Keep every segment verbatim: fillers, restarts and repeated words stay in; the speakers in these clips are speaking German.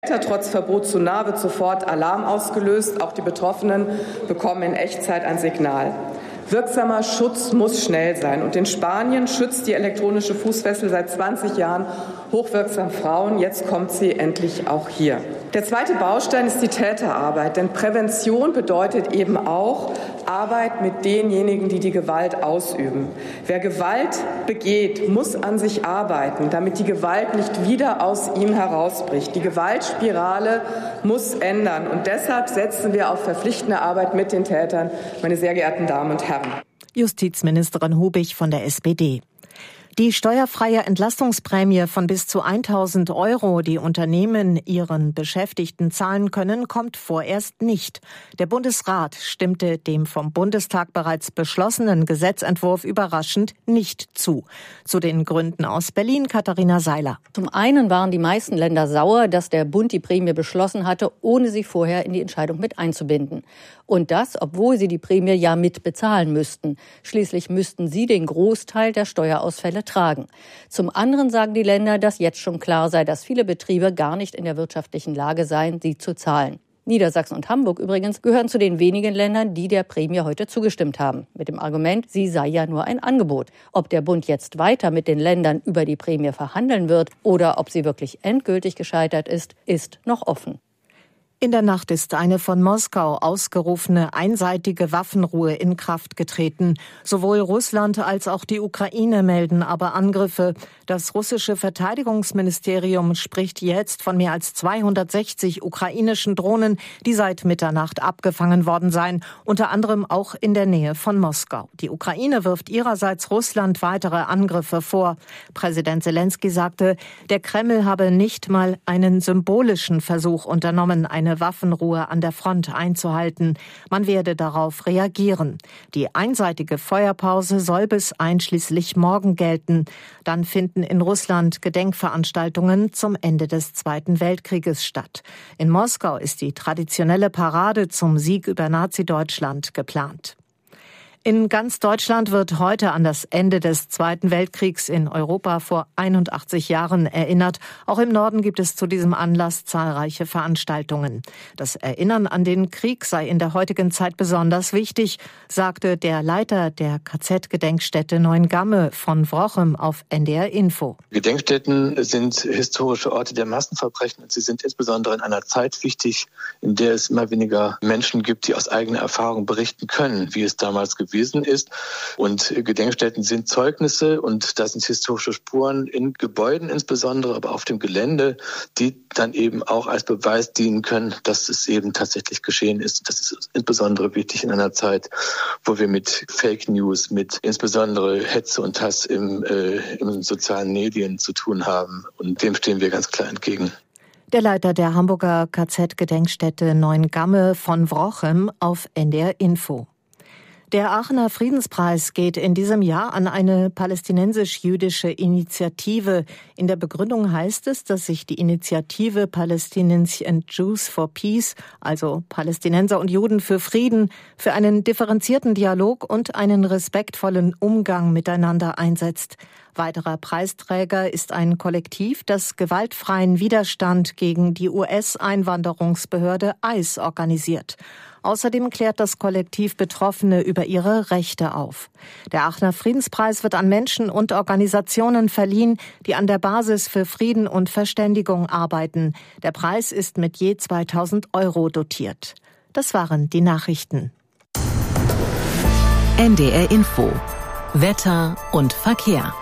Trotz Verbot zu nah wird sofort Alarm ausgelöst. Auch die Betroffenen bekommen in Echtzeit ein Signal. Wirksamer Schutz muss schnell sein. Und in Spanien schützt die elektronische Fußfessel seit zwanzig Jahren hochwirksam Frauen. Jetzt kommt sie endlich auch hier. Der zweite Baustein ist die Täterarbeit. Denn Prävention bedeutet eben auch Arbeit mit denjenigen, die die Gewalt ausüben. Wer Gewalt begeht, muss an sich arbeiten, damit die Gewalt nicht wieder aus ihm herausbricht. Die Gewaltspirale muss ändern. Und deshalb setzen wir auf verpflichtende Arbeit mit den Tätern, meine sehr geehrten Damen und Herren. Justizministerin Hubig von der S P D. Die steuerfreie Entlastungsprämie von bis zu tausend Euro, die Unternehmen ihren Beschäftigten zahlen können, kommt vorerst nicht. Der Bundesrat stimmte dem vom Bundestag bereits beschlossenen Gesetzentwurf überraschend nicht zu. Zu den Gründen aus Berlin, Katharina Seiler. Zum einen waren die meisten Länder sauer, dass der Bund die Prämie beschlossen hatte, ohne sie vorher in die Entscheidung mit einzubinden. Und das, obwohl sie die Prämie ja mit bezahlen müssten. Schließlich müssten sie den Großteil der Steuerausfälle tragen. Zum anderen sagen die Länder, dass jetzt schon klar sei, dass viele Betriebe gar nicht in der wirtschaftlichen Lage seien, sie zu zahlen. Niedersachsen und Hamburg übrigens gehören zu den wenigen Ländern, die der Prämie heute zugestimmt haben. Mit dem Argument, sie sei ja nur ein Angebot. Ob der Bund jetzt weiter mit den Ländern über die Prämie verhandeln wird oder ob sie wirklich endgültig gescheitert ist, ist noch offen. In der Nacht ist eine von Moskau ausgerufene einseitige Waffenruhe in Kraft getreten. Sowohl Russland als auch die Ukraine melden aber Angriffe. Das russische Verteidigungsministerium spricht jetzt von mehr als zweihundertsechzig ukrainischen Drohnen, die seit Mitternacht abgefangen worden seien, unter anderem auch in der Nähe von Moskau. Die Ukraine wirft ihrerseits Russland weitere Angriffe vor. Präsident Selenskyj sagte, der Kreml habe nicht mal einen symbolischen Versuch unternommen, eine Waffenruhe an der Front einzuhalten. Man werde darauf reagieren. Die einseitige Feuerpause soll bis einschließlich morgen gelten. Dann finden in Russland Gedenkveranstaltungen zum Ende des Zweiten Weltkrieges statt. In Moskau ist die traditionelle Parade zum Sieg über Nazi-Deutschland geplant. In ganz Deutschland wird heute an das Ende des Zweiten Weltkriegs in Europa vor einundachtzig Jahren erinnert. Auch im Norden gibt es zu diesem Anlass zahlreiche Veranstaltungen. Das Erinnern an den Krieg sei in der heutigen Zeit besonders wichtig, sagte der Leiter der K Z-Gedenkstätte Neuengamme von Wrochem auf N D R Info. Gedenkstätten sind historische Orte der Massenverbrechen und sie sind insbesondere in einer Zeit wichtig, in der es immer weniger Menschen gibt, die aus eigener Erfahrung berichten können, wie es damals gewesen ist. Und Gedenkstätten sind Zeugnisse und das sind historische Spuren in Gebäuden insbesondere, aber auf dem Gelände, die dann eben auch als Beweis dienen können, dass es eben tatsächlich geschehen ist. Das ist insbesondere wichtig in einer Zeit, wo wir mit Fake News, mit insbesondere Hetze und Hass im, äh, im sozialen Medien zu tun haben. Und dem stehen wir ganz klar entgegen. Der Leiter der Hamburger K Z-Gedenkstätte Neuengamme von Wrochem auf N D R Info. Der Aachener Friedenspreis geht in diesem Jahr an eine palästinensisch-jüdische Initiative. In der Begründung heißt es, dass sich die Initiative Palestinians and Jews for Peace, also Palästinenser und Juden für Frieden, für einen differenzierten Dialog und einen respektvollen Umgang miteinander einsetzt. Weiterer Preisträger ist ein Kollektiv, das gewaltfreien Widerstand gegen die U S-Einwanderungsbehörde I C E organisiert. Außerdem klärt das Kollektiv Betroffene über ihre Rechte auf. Der Aachener Friedenspreis wird an Menschen und Organisationen verliehen, die an der Basis für Frieden und Verständigung arbeiten. Der Preis ist mit je zweitausend Euro dotiert. Das waren die Nachrichten. N D R Info. Wetter und Verkehr.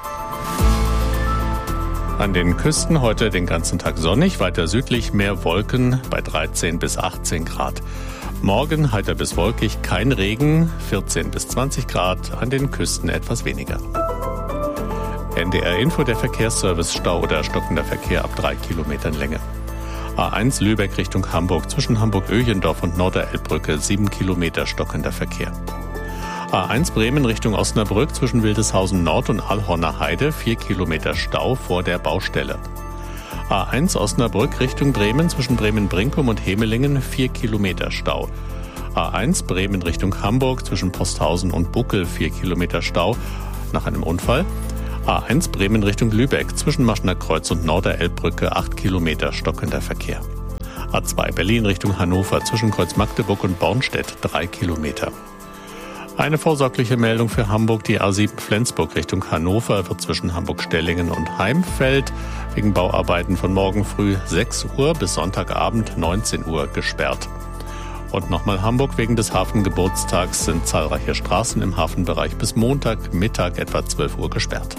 An den Küsten heute den ganzen Tag sonnig, weiter südlich mehr Wolken bei dreizehn bis achtzehn Grad. Morgen heiter bis wolkig, kein Regen, vierzehn bis zwanzig Grad, an den Küsten etwas weniger. N D R Info, der Verkehrsservice, Stau oder stockender Verkehr ab drei Kilometern Länge. A eins Lübeck Richtung Hamburg, zwischen Hamburg-Öhlendorf und Norderelbbrücke, sieben Kilometer stockender Verkehr. A eins Bremen Richtung Osnabrück, zwischen Wildeshausen Nord und Allhorner Heide, vier Kilometer Stau vor der Baustelle. A eins Osnabrück Richtung Bremen, zwischen Bremen-Brinkum und Hemelingen, vier Kilometer Stau. A eins Bremen Richtung Hamburg, zwischen Posthausen und Buckel, vier Kilometer Stau nach einem Unfall. A eins Bremen Richtung Lübeck, zwischen Maschner Kreuz und Norderelbbrücke, acht Kilometer stockender Verkehr. A zwei Berlin Richtung Hannover zwischen Kreuz Magdeburg und Bornstedt drei Kilometer. Eine vorsorgliche Meldung für Hamburg. Die A sieben Flensburg Richtung Hannover wird zwischen Hamburg-Stellingen und Heimfeld wegen Bauarbeiten von morgen früh sechs Uhr bis Sonntagabend neunzehn Uhr gesperrt. Und nochmal Hamburg. Wegen des Hafengeburtstags sind zahlreiche Straßen im Hafenbereich bis Montagmittag etwa zwölf Uhr gesperrt.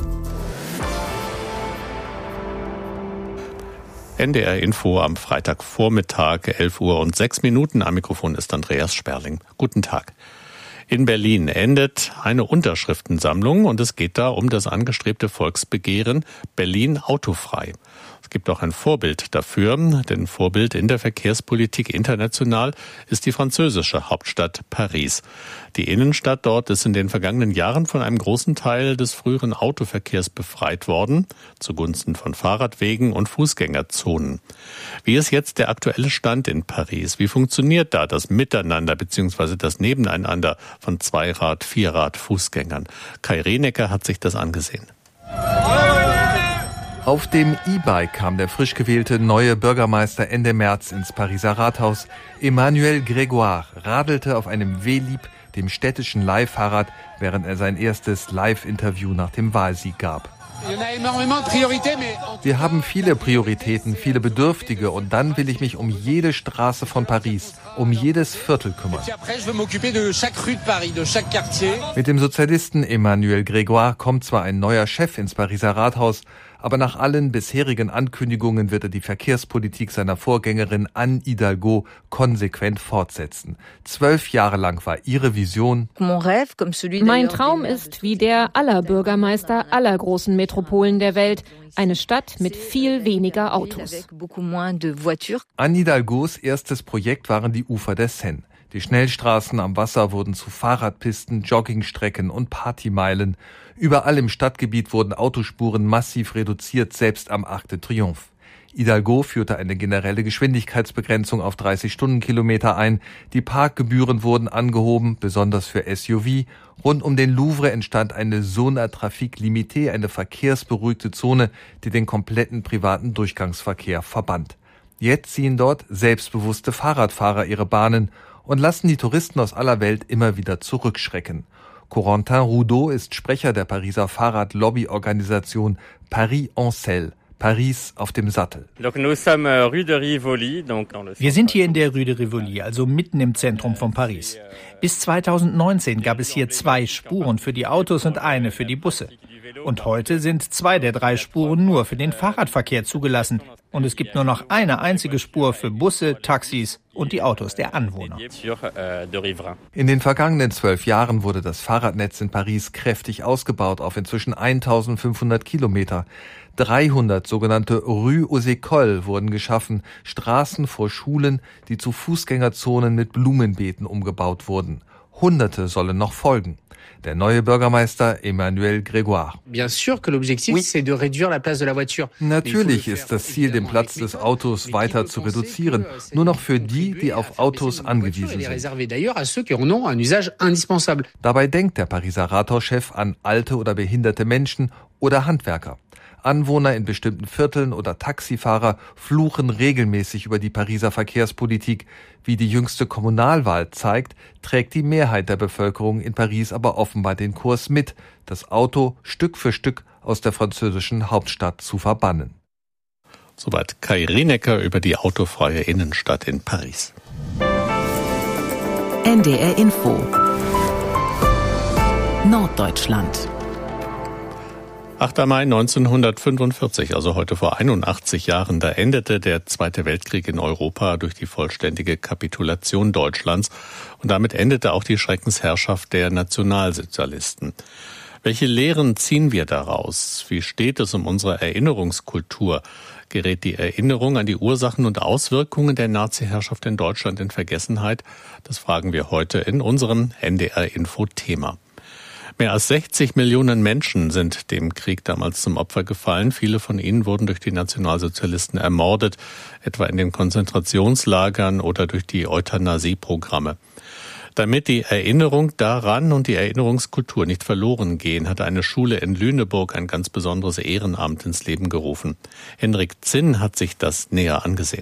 N D R Info am Freitagvormittag, elf Uhr und sechs Minuten. Am Mikrofon ist Andreas Sperling. Guten Tag. In Berlin endet eine Unterschriftensammlung und es geht da um das angestrebte Volksbegehren Berlin autofrei. Es gibt auch ein Vorbild dafür, denn Vorbild in der Verkehrspolitik international ist die französische Hauptstadt Paris. Die Innenstadt dort ist in den vergangenen Jahren von einem großen Teil des früheren Autoverkehrs befreit worden, zugunsten von Fahrradwegen und Fußgängerzonen. Wie ist jetzt der aktuelle Stand in Paris? Wie funktioniert da das Miteinander bzw. das Nebeneinander von Zweirad-, Vierrad-, Fußgängern? Kai Rienecker hat sich das angesehen. Auf dem E-Bike kam der frisch gewählte neue Bürgermeister Ende März ins Pariser Rathaus. Emmanuel Grégoire radelte auf einem Velib, dem städtischen Leihfahrrad, während er sein erstes Live-Interview nach dem Wahlsieg gab. Wir haben viele Prioritäten, viele Bedürftige und dann will ich mich um jede Straße von Paris, um jedes Viertel kümmern. Mit dem Sozialisten Emmanuel Grégoire kommt zwar ein neuer Chef ins Pariser Rathaus, aber nach allen bisherigen Ankündigungen wird er die Verkehrspolitik seiner Vorgängerin Anne Hidalgo konsequent fortsetzen. Zwölf Jahre lang war ihre Vision: Mein Traum ist wie der aller Bürgermeister aller großen Metropolen der Welt, eine Stadt mit viel weniger Autos. Anne Hidalgos erstes Projekt waren die Ufer der Seine. Die Schnellstraßen am Wasser wurden zu Fahrradpisten, Joggingstrecken und Partymeilen. Überall im Stadtgebiet wurden Autospuren massiv reduziert, selbst am Arc de Triomphe. Hidalgo führte eine generelle Geschwindigkeitsbegrenzung auf dreißig Stundenkilometer ein. Die Parkgebühren wurden angehoben, besonders für S U V. Rund um den Louvre entstand eine Zone à Trafic Limité, eine verkehrsberuhigte Zone, die den kompletten privaten Durchgangsverkehr verband. Jetzt ziehen dort selbstbewusste Fahrradfahrer ihre Bahnen und lassen die Touristen aus aller Welt immer wieder zurückschrecken. Corentin Roudot ist Sprecher der Pariser Fahrradlobbyorganisation Paris en Selle, Paris auf dem Sattel. Wir sind hier in der Rue de Rivoli, also mitten im Zentrum von Paris. Bis zweitausendneunzehn gab es hier zwei Spuren für die Autos und eine für die Busse. Und heute sind zwei der drei Spuren nur für den Fahrradverkehr zugelassen. Und es gibt nur noch eine einzige Spur für Busse, Taxis und die Autos der Anwohner. In den vergangenen zwölf Jahren wurde das Fahrradnetz in Paris kräftig ausgebaut auf inzwischen eintausendfünfhundert Kilometer. dreihundert sogenannte Rue aux Écoles wurden geschaffen, Straßen vor Schulen, die zu Fußgängerzonen mit Blumenbeeten umgebaut wurden. Hunderte sollen noch folgen. Der neue Bürgermeister Emmanuel Grégoire. Natürlich ist das Ziel, den Platz des Autos weiter zu reduzieren, nur noch für die, die auf Autos angewiesen sind. Dabei denkt der Pariser Rathauschef an alte oder behinderte Menschen oder Handwerker. Anwohner in bestimmten Vierteln oder Taxifahrer fluchen regelmäßig über die Pariser Verkehrspolitik. Wie die jüngste Kommunalwahl zeigt, trägt die Mehrheit der Bevölkerung in Paris aber offenbar den Kurs mit, das Auto Stück für Stück aus der französischen Hauptstadt zu verbannen. Soweit Kai Rienecker über die autofreie Innenstadt in Paris. N D R Info Norddeutschland. achter Mai neunzehnhundertfünfundvierzig, also heute vor einundachtzig Jahren, da endete der Zweite Weltkrieg in Europa durch die vollständige Kapitulation Deutschlands und damit endete auch die Schreckensherrschaft der Nationalsozialisten. Welche Lehren ziehen wir daraus? Wie steht es um unsere Erinnerungskultur? Gerät die Erinnerung an die Ursachen und Auswirkungen der Nazi-Herrschaft in Deutschland in Vergessenheit? Das fragen wir heute in unserem N D R-Info-Thema. Mehr als sechzig Millionen Menschen sind dem Krieg damals zum Opfer gefallen. Viele von ihnen wurden durch die Nationalsozialisten ermordet, etwa in den Konzentrationslagern oder durch die Euthanasieprogramme. Damit die Erinnerung daran und die Erinnerungskultur nicht verloren gehen, hat eine Schule in Lüneburg ein ganz besonderes Ehrenamt ins Leben gerufen. Henrik Zinn hat sich das näher angesehen.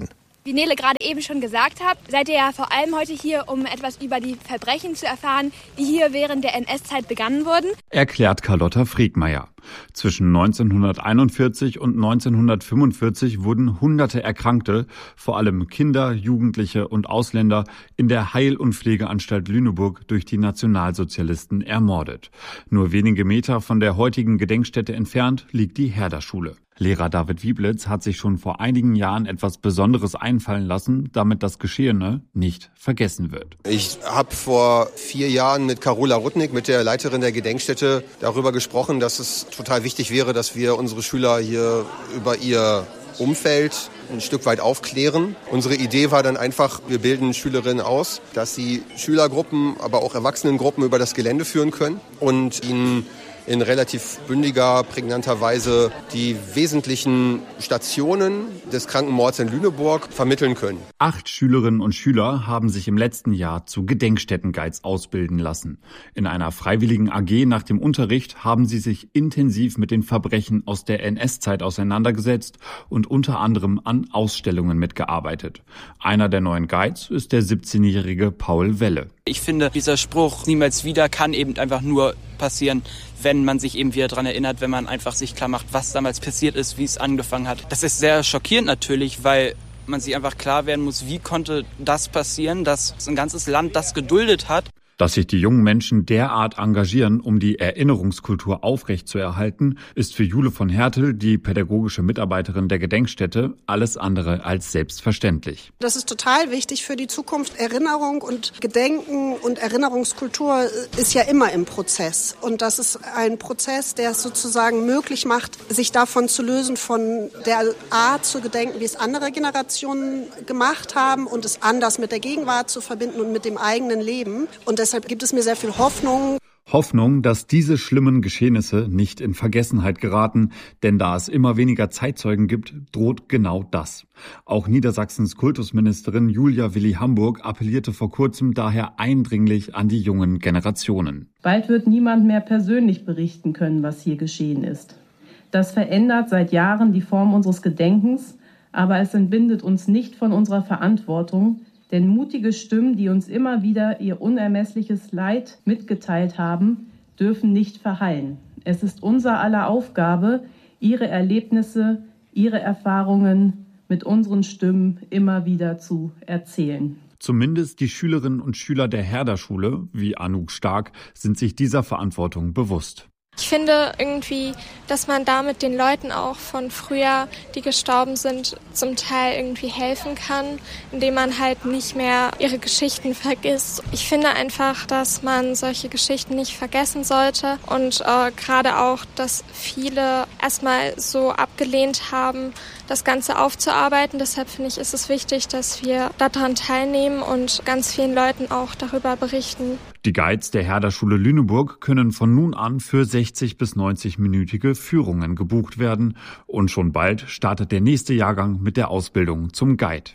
Wie Nele gerade eben schon gesagt hat, seid ihr ja vor allem heute hier, um etwas über die Verbrechen zu erfahren, die hier während der N S-Zeit begangen wurden. Erklärt Carlotta Friedmeier. Zwischen neunzehnhunderteinundvierzig und neunzehnhundertfünfundvierzig wurden hunderte Erkrankte, vor allem Kinder, Jugendliche und Ausländer, in der Heil- und Pflegeanstalt Lüneburg durch die Nationalsozialisten ermordet. Nur wenige Meter von der heutigen Gedenkstätte entfernt liegt die Herder-Schule. Lehrer David Wieblitz hat sich schon vor einigen Jahren etwas Besonderes einfallen lassen, damit das Geschehene nicht vergessen wird. Ich habe vor vier Jahren mit Carola Rudnick, mit der Leiterin der Gedenkstätte, darüber gesprochen, dass es total wichtig wäre, dass wir unsere Schüler hier über ihr Umfeld ein Stück weit aufklären. Unsere Idee war dann einfach, wir bilden Schülerinnen aus, dass sie Schülergruppen, aber auch Erwachsenengruppen über das Gelände führen können und ihnen in relativ bündiger, prägnanter Weise die wesentlichen Stationen des Krankenmords in Lüneburg vermitteln können. Acht Schülerinnen und Schüler haben sich im letzten Jahr zu Gedenkstättenguides ausbilden lassen. In einer freiwilligen A G nach dem Unterricht haben sie sich intensiv mit den Verbrechen aus der N S-Zeit auseinandergesetzt und unter anderem an Ausstellungen mitgearbeitet. Einer der neuen Guides ist der siebzehnjährige Paul Welle. Ich finde, dieser Spruch niemals wieder kann eben einfach nur passieren, wenn man sich eben wieder daran erinnert, wenn man einfach sich klar macht, was damals passiert ist, wie es angefangen hat. Das ist sehr schockierend natürlich, weil man sich einfach klar werden muss, wie konnte das passieren, dass ein ganzes Land das geduldet hat. Dass sich die jungen Menschen derart engagieren, um die Erinnerungskultur aufrechtzuerhalten, ist für Jule von Hertel, die pädagogische Mitarbeiterin der Gedenkstätte, alles andere als selbstverständlich. Das ist total wichtig für die Zukunft. Erinnerung und Gedenken und Erinnerungskultur ist ja immer im Prozess. Und das ist ein Prozess, der es sozusagen möglich macht, sich davon zu lösen, von der Art zu gedenken, wie es andere Generationen gemacht haben und es anders mit der Gegenwart zu verbinden und mit dem eigenen Leben. Und deshalb gibt es mir sehr viel Hoffnung. Hoffnung, dass diese schlimmen Geschehnisse nicht in Vergessenheit geraten, denn da es immer weniger Zeitzeugen gibt, droht genau das. Auch Niedersachsens Kultusministerin Julia Willi-Hamburg appellierte vor kurzem daher eindringlich an die jungen Generationen. Bald wird niemand mehr persönlich berichten können, was hier geschehen ist. Das verändert seit Jahren die Form unseres Gedenkens, aber es entbindet uns nicht von unserer Verantwortung. Denn mutige Stimmen, die uns immer wieder ihr unermessliches Leid mitgeteilt haben, dürfen nicht verhallen. Es ist unser aller Aufgabe, ihre Erlebnisse, ihre Erfahrungen mit unseren Stimmen immer wieder zu erzählen. Zumindest die Schülerinnen und Schüler der Herder-Schule, wie Anouk Stark, sind sich dieser Verantwortung bewusst. Ich finde irgendwie, dass man damit den Leuten auch von früher, die gestorben sind, zum Teil irgendwie helfen kann, indem man halt nicht mehr ihre Geschichten vergisst. Ich finde einfach, dass man solche Geschichten nicht vergessen sollte und äh, gerade auch, dass viele erstmal so abgelehnt haben, das Ganze aufzuarbeiten. Deshalb finde ich, ist es wichtig, dass wir daran teilnehmen und ganz vielen Leuten auch darüber berichten. Die Guides der Herder-Schule Lüneburg können von nun an für sechzig bis neunzig-minütige Führungen gebucht werden. Und schon bald startet der nächste Jahrgang mit der Ausbildung zum Guide.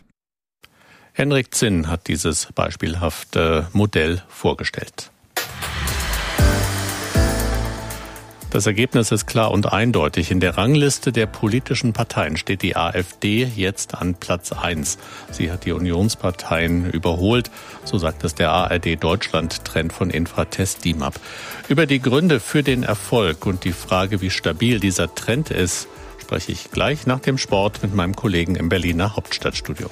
Henrik Zinn hat dieses beispielhafte Modell vorgestellt. Das Ergebnis ist klar und eindeutig. In der Rangliste der politischen Parteien steht die AfD jetzt an Platz eins. Sie hat die Unionsparteien überholt, so sagt es der A R D-Deutschland-Trend von Infratest D I M A P. Über die Gründe für den Erfolg und die Frage, wie stabil dieser Trend ist, spreche ich gleich nach dem Sport mit meinem Kollegen im Berliner Hauptstadtstudio.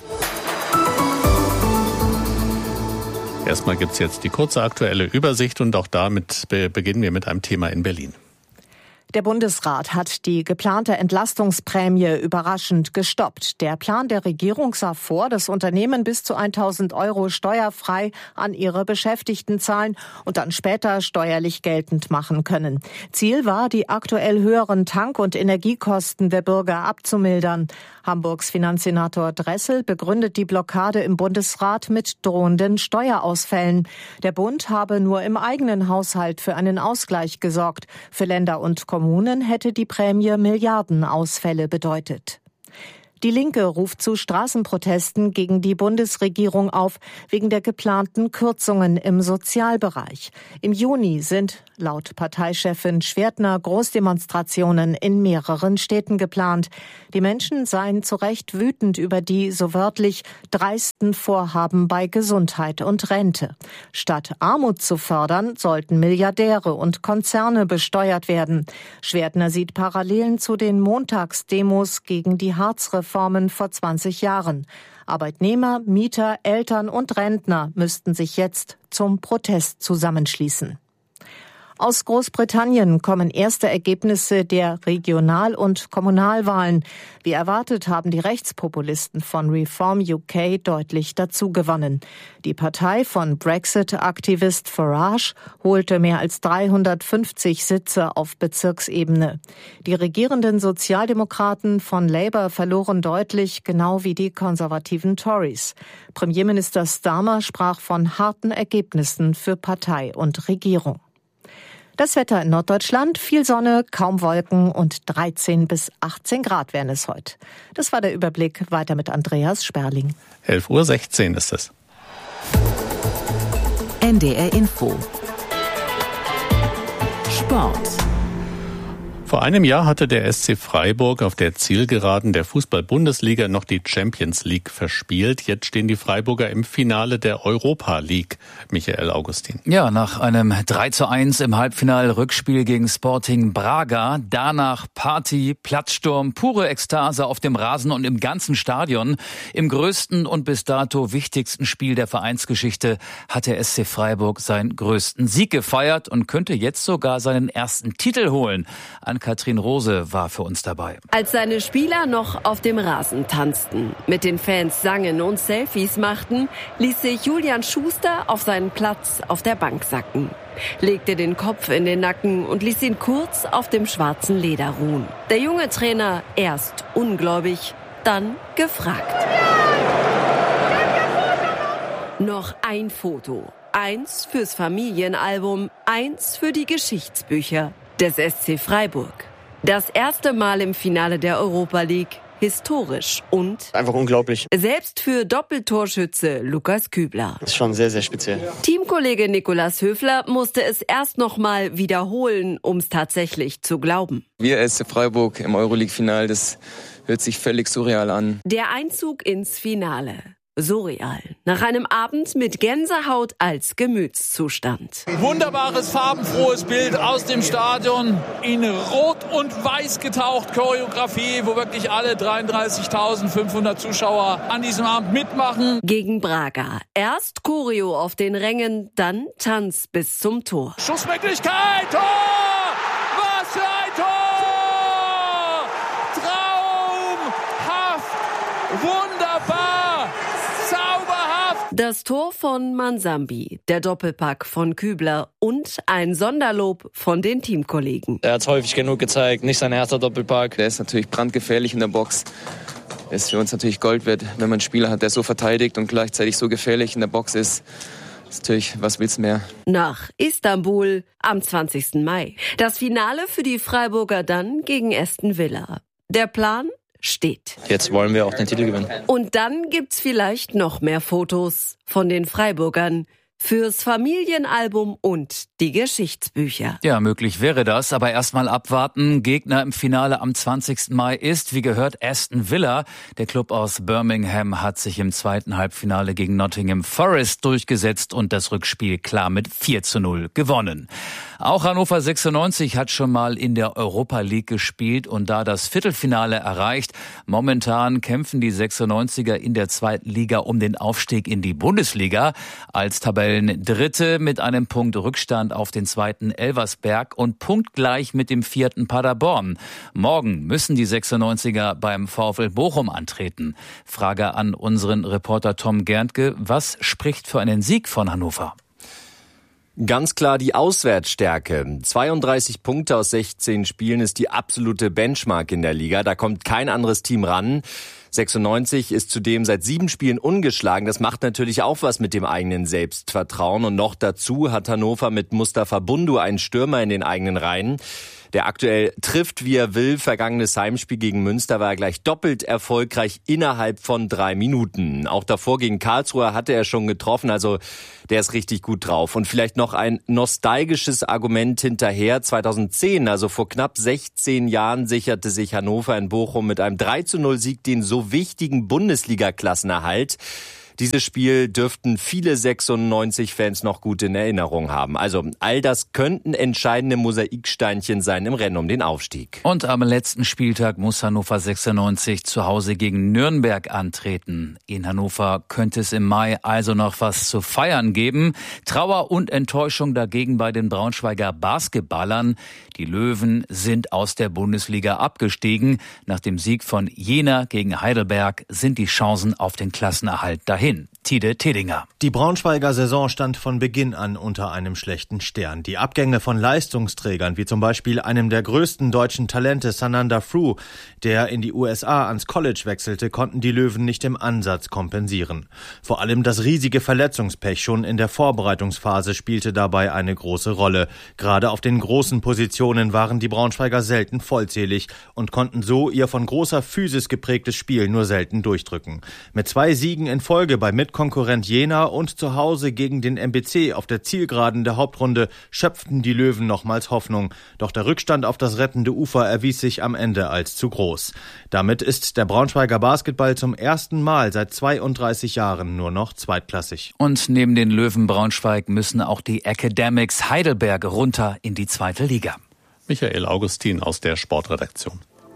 Erstmal gibt's jetzt die kurze aktuelle Übersicht und auch damit beginnen wir mit einem Thema in Berlin. Der Bundesrat hat die geplante Entlastungsprämie überraschend gestoppt. Der Plan der Regierung sah vor, dass Unternehmen bis zu tausend Euro steuerfrei an ihre Beschäftigten zahlen und dann später steuerlich geltend machen können. Ziel war, die aktuell höheren Tank- und Energiekosten der Bürger abzumildern. Hamburgs Finanzsenator Dressel begründet die Blockade im Bundesrat mit drohenden Steuerausfällen. Der Bund habe nur im eigenen Haushalt für einen Ausgleich gesorgt. Für Länder und Kommunen hätte die Prämie Milliardenausfälle bedeutet. Die Linke ruft zu Straßenprotesten gegen die Bundesregierung auf, wegen der geplanten Kürzungen im Sozialbereich. Im Juni sind laut Parteichefin Schwertner Großdemonstrationen in mehreren Städten geplant. Die Menschen seien zu Recht wütend über die, so wörtlich, dreisten Vorhaben bei Gesundheit und Rente. Statt Armut zu fördern, sollten Milliardäre und Konzerne besteuert werden. Schwertner sieht Parallelen zu den Montagsdemos gegen die Hartz-Reformen vor zwanzig Jahren. Arbeitnehmer, Mieter, Eltern und Rentner müssten sich jetzt zum Protest zusammenschließen. Aus Großbritannien kommen erste Ergebnisse der Regional- und Kommunalwahlen. Wie erwartet haben die Rechtspopulisten von Reform U K deutlich dazugewonnen. Die Partei von Brexit-Aktivist Farage holte mehr als dreihundertfünfzig Sitze auf Bezirksebene. Die regierenden Sozialdemokraten von Labour verloren deutlich, genau wie die konservativen Tories. Premierminister Starmer sprach von harten Ergebnissen für Partei und Regierung. Das Wetter in Norddeutschland, viel Sonne, kaum Wolken und dreizehn bis achtzehn Grad wären es heute. Das war der Überblick, weiter mit Andreas Sperling. elf Uhr sechzehn ist es. N D R Info. Sport. Vor einem Jahr hatte der S C Freiburg auf der Zielgeraden der Fußball-Bundesliga noch die Champions League verspielt. Jetzt stehen die Freiburger im Finale der Europa League. Michael Augustin. Ja, nach einem drei zu eins im Halbfinal-Rückspiel gegen Sporting Braga. Danach Party, Platzsturm, pure Ekstase auf dem Rasen und im ganzen Stadion. Im größten und bis dato wichtigsten Spiel der Vereinsgeschichte hat der S C Freiburg seinen größten Sieg gefeiert und könnte jetzt sogar seinen ersten Titel holen. An Katrin Rose war für uns dabei. Als seine Spieler noch auf dem Rasen tanzten, mit den Fans sangen und Selfies machten, ließ sich Julian Schuster auf seinen Platz auf der Bank sacken, legte den Kopf in den Nacken und ließ ihn kurz auf dem schwarzen Leder ruhen. Der junge Trainer erst ungläubig, dann gefragt. Noch ein Foto. Eins fürs Familienalbum, eins für die Geschichtsbücher des S C Freiburg. Das erste Mal im Finale der Europa League. Historisch und einfach unglaublich. Selbst für Doppeltorschütze Lukas Kübler. Das ist schon sehr, sehr speziell. Teamkollege Nikolas Höfler musste es erst noch mal wiederholen, um es tatsächlich zu glauben. Wir S C Freiburg im Euroleague-Final, das hört sich völlig surreal an. Der Einzug ins Finale. Surreal. Nach einem Abend mit Gänsehaut als Gemütszustand. Wunderbares, farbenfrohes Bild aus dem Stadion. In Rot und Weiß getaucht. Choreografie, wo wirklich alle dreiunddreißigtausendfünfhundert Zuschauer an diesem Abend mitmachen. Gegen Braga. Erst Choreo auf den Rängen, dann Tanz bis zum Tor. Schussmöglichkeit! Tor! Was für ein Tor! Traumhaft! Wunderbar! Das Tor von Mansambi, der Doppelpack von Kübler und ein Sonderlob von den Teamkollegen. Er hat es häufig genug gezeigt, nicht sein erster Doppelpack. Der ist natürlich brandgefährlich in der Box. Ist für uns natürlich Gold wert, wenn man einen Spieler hat, der so verteidigt und gleichzeitig so gefährlich in der Box ist. Das ist natürlich, was willst du mehr? Nach Istanbul am zwanzigsten Mai. Das Finale für die Freiburger dann gegen Aston Villa. Der Plan steht. Jetzt wollen wir auch den Titel gewinnen. Und dann gibt's vielleicht noch mehr Fotos von den Freiburgern fürs Familienalbum und die Geschichtsbücher. Ja, möglich wäre das, aber erstmal abwarten. Gegner im Finale am zwanzigsten Mai ist, wie gehört, Aston Villa. Der Club aus Birmingham hat sich im zweiten Halbfinale gegen Nottingham Forest durchgesetzt und das Rückspiel klar mit vier zu null gewonnen. Auch Hannover sechsundneunzig hat schon mal in der Europa League gespielt und da das Viertelfinale erreicht. Momentan kämpfen die sechsundneunziger in der zweiten Liga um den Aufstieg in die Bundesliga. Als Tabellendritte mit einem Punkt Rückstand auf den zweiten Elversberg und punktgleich mit dem vierten Paderborn. Morgen müssen die sechsundneunziger beim VfL Bochum antreten. Frage an unseren Reporter Tom Gerntke. Was spricht für einen Sieg von Hannover? Ganz klar die Auswärtsstärke. zweiunddreißig Punkte aus sechzehn Spielen ist die absolute Benchmark in der Liga. Da kommt kein anderes Team ran. sechsundneunzig ist zudem seit sieben Spielen ungeschlagen. Das macht natürlich auch was mit dem eigenen Selbstvertrauen. Und noch dazu hat Hannover mit Mustafa Bundu einen Stürmer in den eigenen Reihen. der aktuell trifft, wie er will. Vergangenes Heimspiel gegen Münster war er gleich doppelt erfolgreich innerhalb von drei Minuten. Auch davor gegen Karlsruhe hatte er schon getroffen, also der ist richtig gut drauf. Und vielleicht noch ein nostalgisches Argument hinterher. zweitausendzehn, also vor knapp sechzehn Jahren, sicherte sich Hannover in Bochum mit einem drei zu null Sieg den so wichtigen Bundesliga-Klassenerhalt. Dieses Spiel dürften viele sechsundneunzig-Fans noch gut in Erinnerung haben. Also all das könnten entscheidende Mosaiksteinchen sein im Rennen um den Aufstieg. Und am letzten Spieltag muss Hannover sechsundneunzig zu Hause gegen Nürnberg antreten. In Hannover könnte es im Mai also noch was zu feiern geben. Trauer und Enttäuschung dagegen bei den Braunschweiger Basketballern. Die Löwen sind aus der Bundesliga abgestiegen. Nach dem Sieg von Jena gegen Heidelberg sind die Chancen auf den Klassenerhalt dahin. Tide Tedinger. Die Braunschweiger Saison stand von Beginn an unter einem schlechten Stern. Die Abgänge von Leistungsträgern, wie zum Beispiel einem der größten deutschen Talente, Sananda Fru, der in die U S A ans College wechselte, konnten die Löwen nicht im Ansatz kompensieren. Vor allem das riesige Verletzungspech schon in der Vorbereitungsphase spielte dabei eine große Rolle. Gerade auf den großen Positionen waren die Braunschweiger selten vollzählig und konnten so ihr von großer Physis geprägtes Spiel nur selten durchdrücken. Mit zwei Siegen in Folge bei Mitkonkurrent Jena und zu Hause gegen den M B C auf der Zielgeraden der Hauptrunde schöpften die Löwen nochmals Hoffnung. Doch der Rückstand auf das rettende Ufer erwies sich am Ende als zu groß. Damit ist der Braunschweiger Basketball zum ersten Mal seit zweiunddreißig Jahren nur noch zweitklassig. Und neben den Löwen Braunschweig müssen auch die Academics Heidelberg runter in die zweite Liga. Michael Augustin aus der Sportredaktion.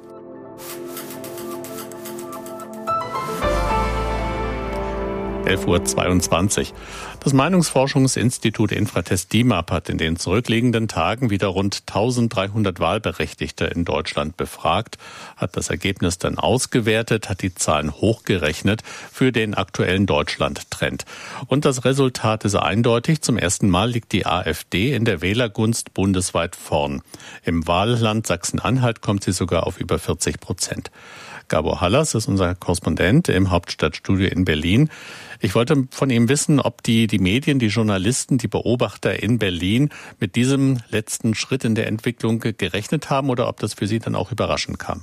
elf Uhr zweiundzwanzig. Das Meinungsforschungsinstitut Infratest DIMAP hat in den zurückliegenden Tagen wieder rund eintausenddreihundert Wahlberechtigte in Deutschland befragt, hat das Ergebnis dann ausgewertet, hat die Zahlen hochgerechnet für den aktuellen Deutschland-Trend. Und das Resultat ist eindeutig. Zum ersten Mal liegt die AfD in der Wählergunst bundesweit vorn. Im Wahlland Sachsen-Anhalt kommt sie sogar auf über vierzig Prozent. Gabor Hallas ist unser Korrespondent im Hauptstadtstudio in Berlin. Ich wollte von ihm wissen, ob die, die Medien, die Journalisten, die Beobachter in Berlin mit diesem letzten Schritt in der Entwicklung gerechnet haben oder ob das für Sie dann auch überraschend kam.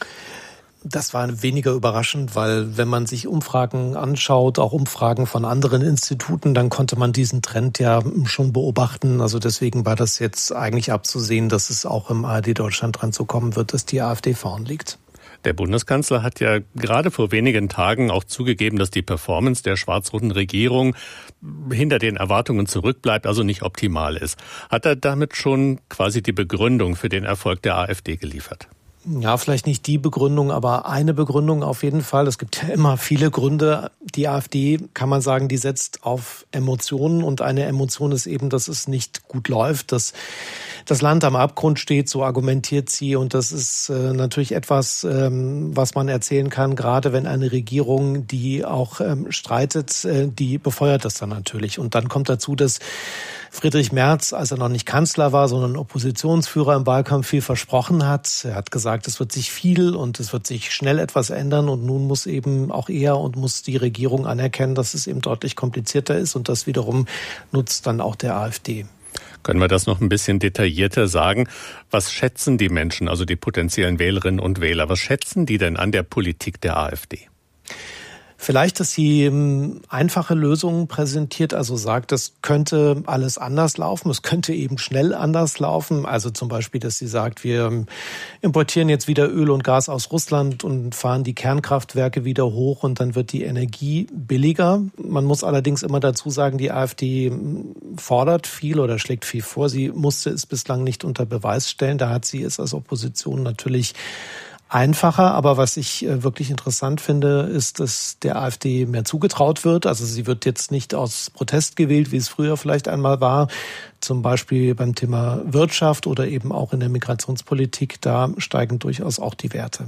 Das war weniger überraschend, weil wenn man sich Umfragen anschaut, auch Umfragen von anderen Instituten, dann konnte man diesen Trend ja schon beobachten. Also deswegen war das jetzt eigentlich abzusehen, dass es auch im A R D-Deutschland-Trend so kommen wird, dass die AfD vorn liegt. Der Bundeskanzler hat ja gerade vor wenigen Tagen auch zugegeben, dass die Performance der schwarz-roten Regierung hinter den Erwartungen zurückbleibt, also nicht optimal ist. Hat er damit schon quasi die Begründung für den Erfolg der AfD geliefert? Ja, vielleicht nicht die Begründung, aber eine Begründung auf jeden Fall. Es gibt ja immer viele Gründe. Die AfD, kann man sagen, die setzt auf Emotionen und eine Emotion ist eben, dass es nicht gut läuft, dass das Land am Abgrund steht, so argumentiert sie. Und das ist äh, natürlich etwas, ähm, was man erzählen kann, gerade wenn eine Regierung, die auch ähm, streitet, äh, die befeuert das dann natürlich. Und dann kommt dazu, dass Friedrich Merz, als er noch nicht Kanzler war, sondern Oppositionsführer im Wahlkampf, viel versprochen hat. Er hat gesagt, es wird sich viel und es wird sich schnell etwas ändern. Und nun muss eben auch er und muss die Regierung anerkennen, dass es eben deutlich komplizierter ist. Und das wiederum nutzt dann auch der AfD. Können wir das noch ein bisschen detaillierter sagen? Was schätzen die Menschen, also die potenziellen Wählerinnen und Wähler, was schätzen die denn an der Politik der AfD? Vielleicht, dass sie einfache Lösungen präsentiert, also sagt, es könnte alles anders laufen, es könnte eben schnell anders laufen. Also zum Beispiel, dass sie sagt, wir importieren jetzt wieder Öl und Gas aus Russland und fahren die Kernkraftwerke wieder hoch und dann wird die Energie billiger. Man muss allerdings immer dazu sagen, die AfD fordert viel oder schlägt viel vor. Sie musste es bislang nicht unter Beweis stellen. Da hat sie es als Opposition natürlich einfacher, aber was ich wirklich interessant finde, ist, dass der AfD mehr zugetraut wird. Also sie wird jetzt nicht aus Protest gewählt, wie es früher vielleicht einmal war, zum Beispiel beim Thema Wirtschaft oder eben auch in der Migrationspolitik. Da steigen durchaus auch die Werte.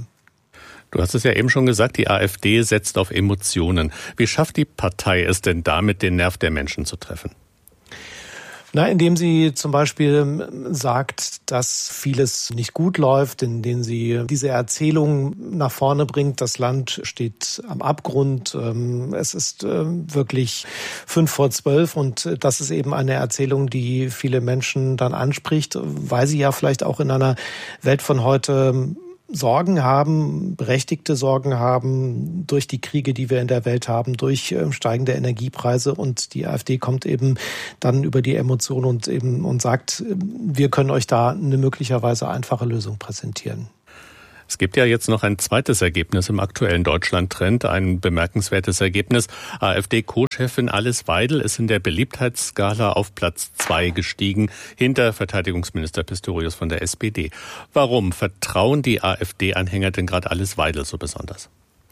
Du hast es ja eben schon gesagt, die AfD setzt auf Emotionen. Wie schafft die Partei es denn damit, den Nerv der Menschen zu treffen? Na, indem sie zum Beispiel sagt, dass vieles nicht gut läuft, indem sie diese Erzählung nach vorne bringt, das Land steht am Abgrund, es ist wirklich fünf vor zwölf und das ist eben eine Erzählung, die viele Menschen dann anspricht, weil sie ja vielleicht auch in einer Welt von heute Sorgen haben, berechtigte Sorgen haben durch die Kriege, die wir in der Welt haben, durch steigende Energiepreise und die AfD kommt eben dann über die Emotionen und eben und sagt, wir können euch da eine möglicherweise einfache Lösung präsentieren. Es gibt ja jetzt noch ein zweites Ergebnis im aktuellen Deutschland-Trend, ein bemerkenswertes Ergebnis. AfD-Co-Chefin Alice Weidel ist in der Beliebtheitsskala auf Platz zwei gestiegen, hinter Verteidigungsminister Pistorius von der S P D. Warum vertrauen die AfD-Anhänger denn gerade Alice Weidel so besonders?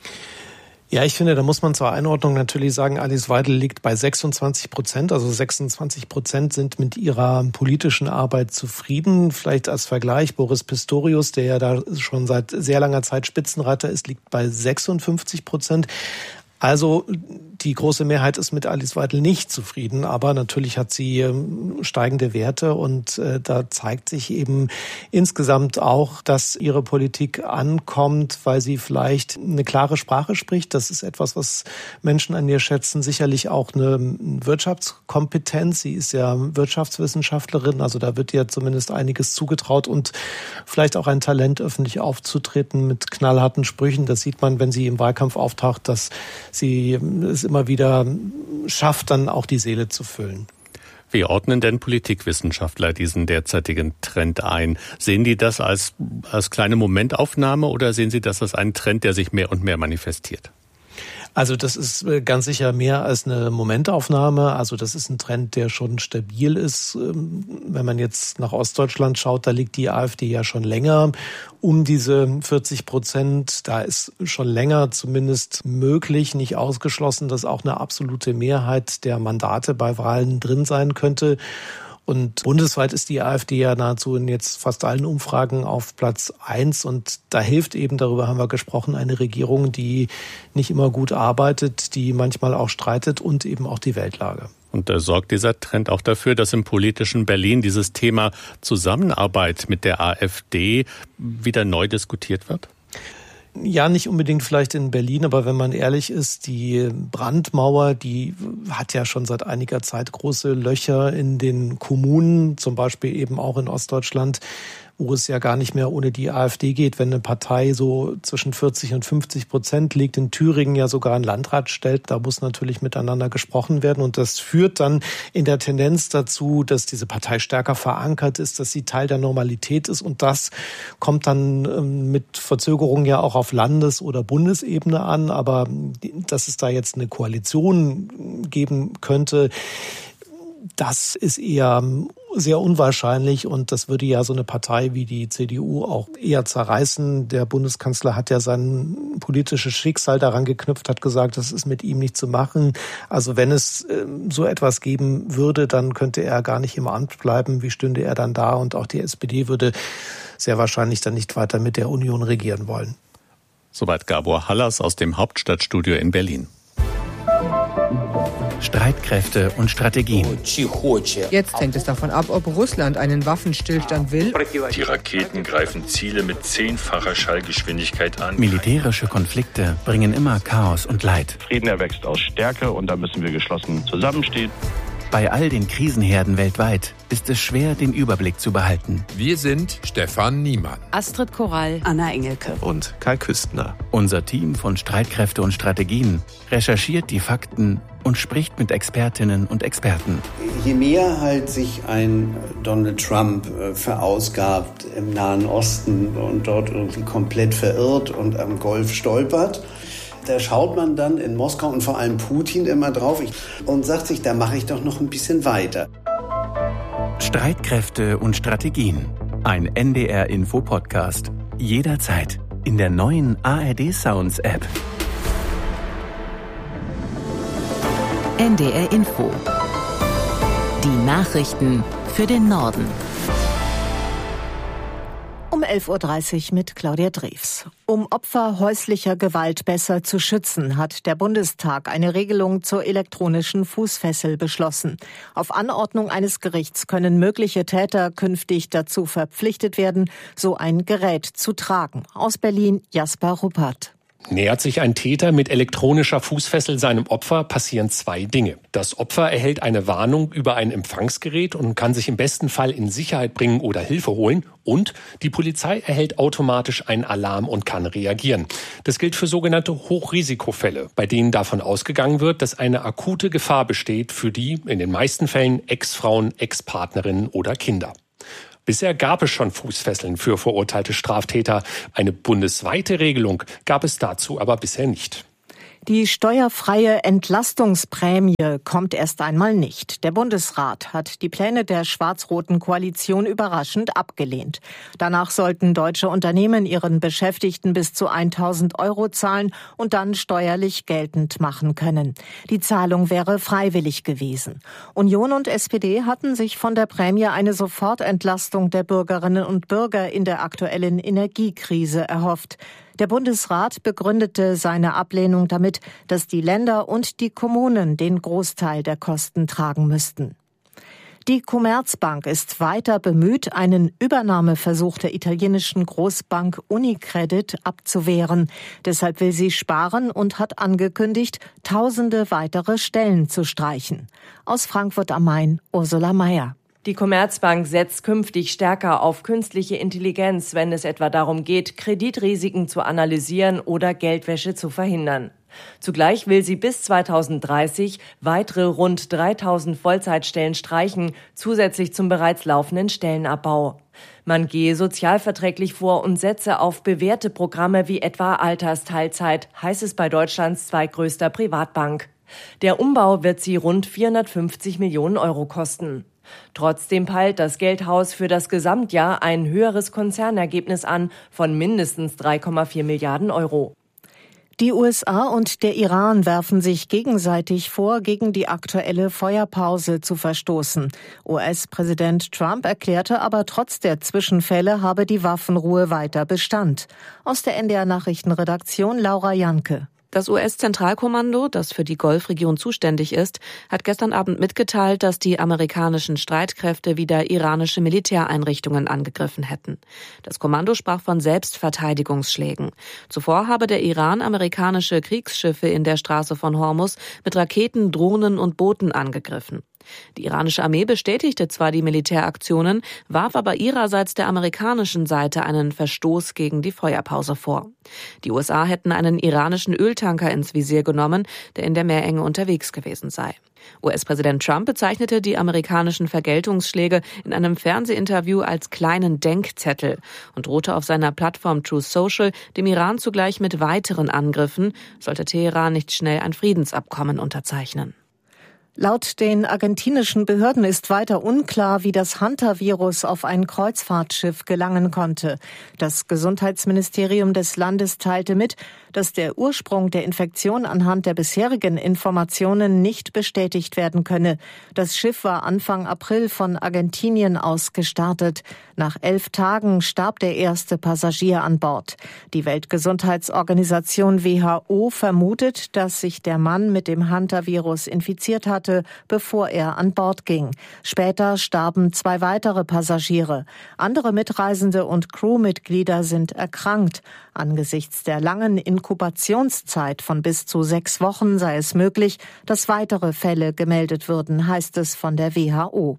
Ja, ich finde, da muss man zur Einordnung natürlich sagen, Alice Weidel liegt bei sechsundzwanzig Prozent. Also sechsundzwanzig Prozent sind mit ihrer politischen Arbeit zufrieden. Vielleicht als Vergleich, Boris Pistorius, der ja da schon seit sehr langer Zeit Spitzenreiter ist, liegt bei sechsundfünfzig Prozent. Also die große Mehrheit ist mit Alice Weidel nicht zufrieden, aber natürlich hat sie steigende Werte und äh, da zeigt sich eben insgesamt auch, dass ihre Politik ankommt, weil sie vielleicht eine klare Sprache spricht. Das ist etwas, was Menschen an ihr schätzen. Sicherlich auch eine Wirtschaftskompetenz. Sie ist ja Wirtschaftswissenschaftlerin, also da wird ihr zumindest einiges zugetraut und vielleicht auch ein Talent, öffentlich aufzutreten mit knallharten Sprüchen. Das sieht man, wenn sie im Wahlkampf auftaucht, dass sie es immer wieder schafft, dann auch die Seele zu füllen. Wie ordnen denn Politikwissenschaftler diesen derzeitigen Trend ein? Sehen die das als, als kleine Momentaufnahme oder sehen sie das als einen Trend, der sich mehr und mehr manifestiert? Also das ist ganz sicher mehr als eine Momentaufnahme. Also das ist ein Trend, der schon stabil ist. Wenn man jetzt nach Ostdeutschland schaut, da liegt die AfD ja schon länger um diese vierzig Prozent. Da ist schon länger zumindest möglich, nicht ausgeschlossen, dass auch eine absolute Mehrheit der Mandate bei Wahlen drin sein könnte. Und bundesweit ist die AfD ja nahezu in jetzt fast allen Umfragen auf Platz eins. Und da hilft eben, darüber haben wir gesprochen, eine Regierung, die nicht immer gut arbeitet, die manchmal auch streitet und eben auch die Weltlage. Und da sorgt dieser Trend auch dafür, dass im politischen Berlin dieses Thema Zusammenarbeit mit der AfD wieder neu diskutiert wird? Ja, nicht unbedingt vielleicht in Berlin, aber wenn man ehrlich ist, die Brandmauer, die hat ja schon seit einiger Zeit große Löcher in den Kommunen, zum Beispiel eben auch in Ostdeutschland, wo es ja gar nicht mehr ohne die AfD geht, wenn eine Partei so zwischen vierzig und fünfzig Prozent liegt, in Thüringen ja sogar einen Landrat stellt, da muss natürlich miteinander gesprochen werden und das führt dann in der Tendenz dazu, dass diese Partei stärker verankert ist, dass sie Teil der Normalität ist und das kommt dann mit Verzögerung ja auch auf Landes- oder Bundesebene an, aber dass es da jetzt eine Koalition geben könnte, das ist eher sehr unwahrscheinlich und das würde ja so eine Partei wie die C D U auch eher zerreißen. Der Bundeskanzler hat ja sein politisches Schicksal daran geknüpft, hat gesagt, das ist mit ihm nicht zu machen. Also wenn es so etwas geben würde, dann könnte er gar nicht im Amt bleiben. Wie stünde er dann da? Und auch die S P D würde sehr wahrscheinlich dann nicht weiter mit der Union regieren wollen. Soweit Gabor Hallas aus dem Hauptstadtstudio in Berlin. Streitkräfte und Strategien. Jetzt hängt es davon ab, ob Russland einen Waffenstillstand will. Die Raketen greifen Ziele mit zehnfacher Schallgeschwindigkeit an. Militärische Konflikte bringen immer Chaos und Leid. Frieden erwächst aus Stärke und da müssen wir geschlossen zusammenstehen. Bei all den Krisenherden weltweit ist es schwer, den Überblick zu behalten. Wir sind Stefan Niemann, Astrid Korall, Anna Engelke und Kai Küstner. Unser Team von Streitkräfte und Strategien recherchiert die Fakten und spricht mit Expertinnen und Experten. Je mehr halt sich ein Donald Trump verausgabt im Nahen Osten und dort irgendwie komplett verirrt und am Golf stolpert, da schaut man dann in Moskau und vor allem Putin immer drauf und sagt sich, da mache ich doch noch ein bisschen weiter. Streitkräfte und Strategien. Ein N D R-Info-Podcast. Jederzeit in der neuen A R D Sounds App. N D R Info. Die Nachrichten für den Norden. Um elf Uhr dreißig mit Claudia Drews. Um Opfer häuslicher Gewalt besser zu schützen, hat der Bundestag eine Regelung zur elektronischen Fußfessel beschlossen. Auf Anordnung eines Gerichts können mögliche Täter künftig dazu verpflichtet werden, so ein Gerät zu tragen. Aus Berlin Jasper Ruppert. Nähert sich ein Täter mit elektronischer Fußfessel seinem Opfer, passieren zwei Dinge. Das Opfer erhält eine Warnung über ein Empfangsgerät und kann sich im besten Fall in Sicherheit bringen oder Hilfe holen. Und die Polizei erhält automatisch einen Alarm und kann reagieren. Das gilt für sogenannte Hochrisikofälle, bei denen davon ausgegangen wird, dass eine akute Gefahr besteht für die, in den meisten Fällen, Ex-Frauen, Ex-Partnerinnen oder Kinder. Bisher gab es schon Fußfesseln für verurteilte Straftäter. Eine bundesweite Regelung gab es dazu aber bisher nicht. Die steuerfreie Entlastungsprämie kommt erst einmal nicht. Der Bundesrat hat die Pläne der schwarz-roten Koalition überraschend abgelehnt. Danach sollten deutsche Unternehmen ihren Beschäftigten bis zu tausend Euro zahlen und dann steuerlich geltend machen können. Die Zahlung wäre freiwillig gewesen. Union und S P D hatten sich von der Prämie eine Sofortentlastung der Bürgerinnen und Bürger in der aktuellen Energiekrise erhofft. Der Bundesrat begründete seine Ablehnung damit, dass die Länder und die Kommunen den Großteil der Kosten tragen müssten. Die Commerzbank ist weiter bemüht, einen Übernahmeversuch der italienischen Großbank Unicredit abzuwehren. Deshalb will sie sparen und hat angekündigt, tausende weitere Stellen zu streichen. Aus Frankfurt am Main, Ursula Mayer. Die Commerzbank setzt künftig stärker auf künstliche Intelligenz, wenn es etwa darum geht, Kreditrisiken zu analysieren oder Geldwäsche zu verhindern. Zugleich will sie bis zweitausenddreißig weitere rund dreitausend Vollzeitstellen streichen, zusätzlich zum bereits laufenden Stellenabbau. Man gehe sozialverträglich vor und setze auf bewährte Programme wie etwa Altersteilzeit, heißt es bei Deutschlands zweitgrößter Privatbank. Der Umbau wird sie rund vierhundertfünfzig Millionen Euro kosten. Trotzdem peilt das Geldhaus für das Gesamtjahr ein höheres Konzernergebnis an von mindestens drei Komma vier Milliarden Euro. Die U S A und der Iran werfen sich gegenseitig vor, gegen die aktuelle Feuerpause zu verstoßen. U S-Präsident Trump erklärte aber, trotz der Zwischenfälle habe die Waffenruhe weiter Bestand. Aus der N D R-Nachrichtenredaktion Laura Janke. Das U S-Zentralkommando, das für die Golfregion zuständig ist, hat gestern Abend mitgeteilt, dass die amerikanischen Streitkräfte wieder iranische Militäreinrichtungen angegriffen hätten. Das Kommando sprach von Selbstverteidigungsschlägen. Zuvor habe der Iran amerikanische Kriegsschiffe in der Straße von Hormuz mit Raketen, Drohnen und Booten angegriffen. Die iranische Armee bestätigte zwar die Militäraktionen, warf aber ihrerseits der amerikanischen Seite einen Verstoß gegen die Feuerpause vor. Die U S A hätten einen iranischen Öltanker ins Visier genommen, der in der Meerenge unterwegs gewesen sei. U S-Präsident Trump bezeichnete die amerikanischen Vergeltungsschläge in einem Fernsehinterview als kleinen Denkzettel und drohte auf seiner Plattform Truth Social dem Iran zugleich mit weiteren Angriffen, sollte Teheran nicht schnell ein Friedensabkommen unterzeichnen. Laut den argentinischen Behörden ist weiter unklar, wie das Hantavirus auf ein Kreuzfahrtschiff gelangen konnte. Das Gesundheitsministerium des Landes teilte mit, dass der Ursprung der Infektion anhand der bisherigen Informationen nicht bestätigt werden könne. Das Schiff war Anfang April von Argentinien aus gestartet. Nach elf Tagen starb der erste Passagier an Bord. Die Weltgesundheitsorganisation W H O vermutet, dass sich der Mann mit dem Hantavirus infiziert hatte, bevor er an Bord ging. Später starben zwei weitere Passagiere. Andere Mitreisende und Crewmitglieder sind erkrankt. Angesichts der langen Inkubationszeit von bis zu sechs Wochen sei es möglich, dass weitere Fälle gemeldet würden, heißt es von der W H O.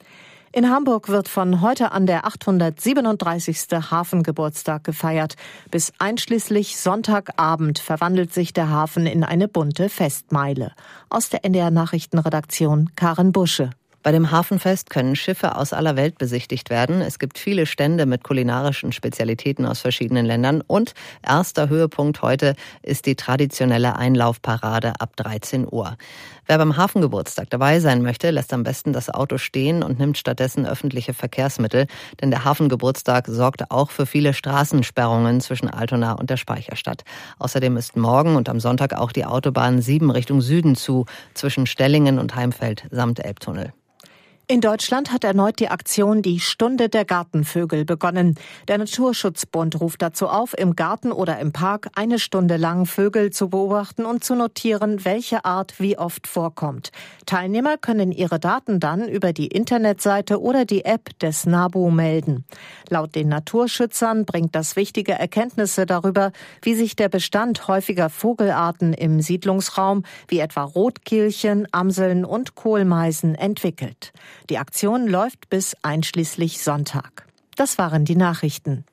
In Hamburg wird von heute an der achthundertsiebenunddreißigste Hafengeburtstag gefeiert. Bis einschließlich Sonntagabend verwandelt sich der Hafen in eine bunte Festmeile. Aus der N D R-Nachrichtenredaktion Karin Busche. Bei dem Hafenfest können Schiffe aus aller Welt besichtigt werden. Es gibt viele Stände mit kulinarischen Spezialitäten aus verschiedenen Ländern. Und erster Höhepunkt heute ist die traditionelle Einlaufparade ab dreizehn Uhr. Wer beim Hafengeburtstag dabei sein möchte, lässt am besten das Auto stehen und nimmt stattdessen öffentliche Verkehrsmittel. Denn der Hafengeburtstag sorgt auch für viele Straßensperrungen zwischen Altona und der Speicherstadt. Außerdem ist morgen und am Sonntag auch die Autobahn sieben Richtung Süden zu, zwischen Stellingen und Heimfeld samt Elbtunnel. In Deutschland hat erneut die Aktion Die Stunde der Gartenvögel begonnen. Der Naturschutzbund ruft dazu auf, im Garten oder im Park eine Stunde lang Vögel zu beobachten und zu notieren, welche Art wie oft vorkommt. Teilnehmer können ihre Daten dann über die Internetseite oder die App des NABU melden. Laut den Naturschützern bringt das wichtige Erkenntnisse darüber, wie sich der Bestand häufiger Vogelarten im Siedlungsraum, wie etwa Rotkehlchen, Amseln und Kohlmeisen, entwickelt. Die Aktion läuft bis einschließlich Sonntag. Das waren die Nachrichten.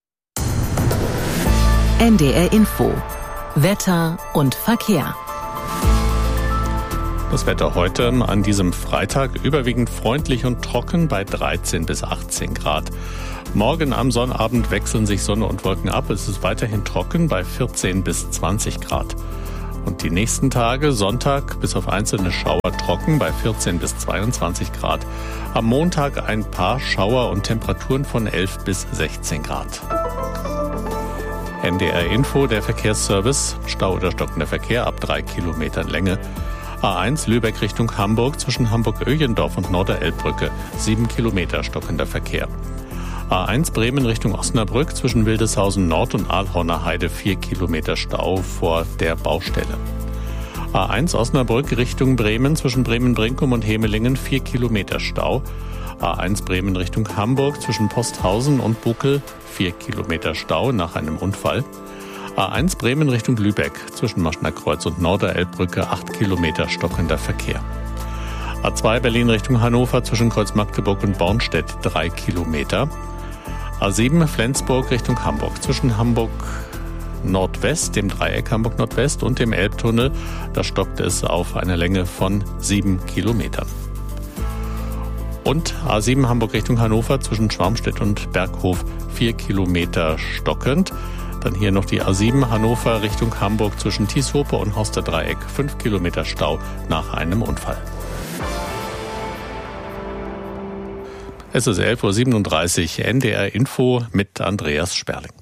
N D R Info. Wetter und Verkehr. Das Wetter heute an diesem Freitag überwiegend freundlich und trocken bei dreizehn bis achtzehn Grad. Morgen am Sonnabend wechseln sich Sonne und Wolken ab. Es ist weiterhin trocken bei vierzehn bis zwanzig Grad. Und die nächsten Tage, Sonntag bis auf einzelne Schauer trocken bei vierzehn bis zweiundzwanzig Grad. Am Montag ein paar Schauer und Temperaturen von elf bis sechzehn Grad. N D R Info, der Verkehrsservice. Stau oder stockender Verkehr ab drei Kilometern Länge. A eins Lübeck Richtung Hamburg zwischen Hamburg-Öjendorf und Norderelbbrücke. sieben Kilometer stockender Verkehr. A eins Bremen Richtung Osnabrück zwischen Wildeshausen Nord und Aalhorner Heide vier Kilometer Stau vor der Baustelle. A eins Osnabrück Richtung Bremen zwischen Bremen-Brinkum und Hemelingen vier Kilometer Stau. A eins Bremen Richtung Hamburg zwischen Posthausen und Buckel vier Kilometer Stau nach einem Unfall. A eins Bremen Richtung Lübeck zwischen Maschner Kreuz und Norderelbbrücke acht Kilometer stockender Verkehr. A zwei Berlin Richtung Hannover zwischen Kreuz Magdeburg und Bornstedt drei Kilometer. A sieben Flensburg Richtung Hamburg zwischen Hamburg Nordwest, dem Dreieck Hamburg Nordwest und dem Elbtunnel. Da stockt es auf eine Länge von sieben Kilometern. Und A sieben Hamburg Richtung Hannover zwischen Schwarmstedt und Berghof vier Kilometer stockend. Dann hier noch die A sieben Hannover Richtung Hamburg zwischen Tieshope und Horster Dreieck fünf Kilometer Stau nach einem Unfall. Es ist elf Uhr siebenunddreißig, N D R Info mit Andreas Sperling.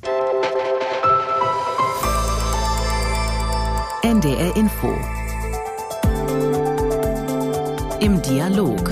N D R Info. Im Dialog.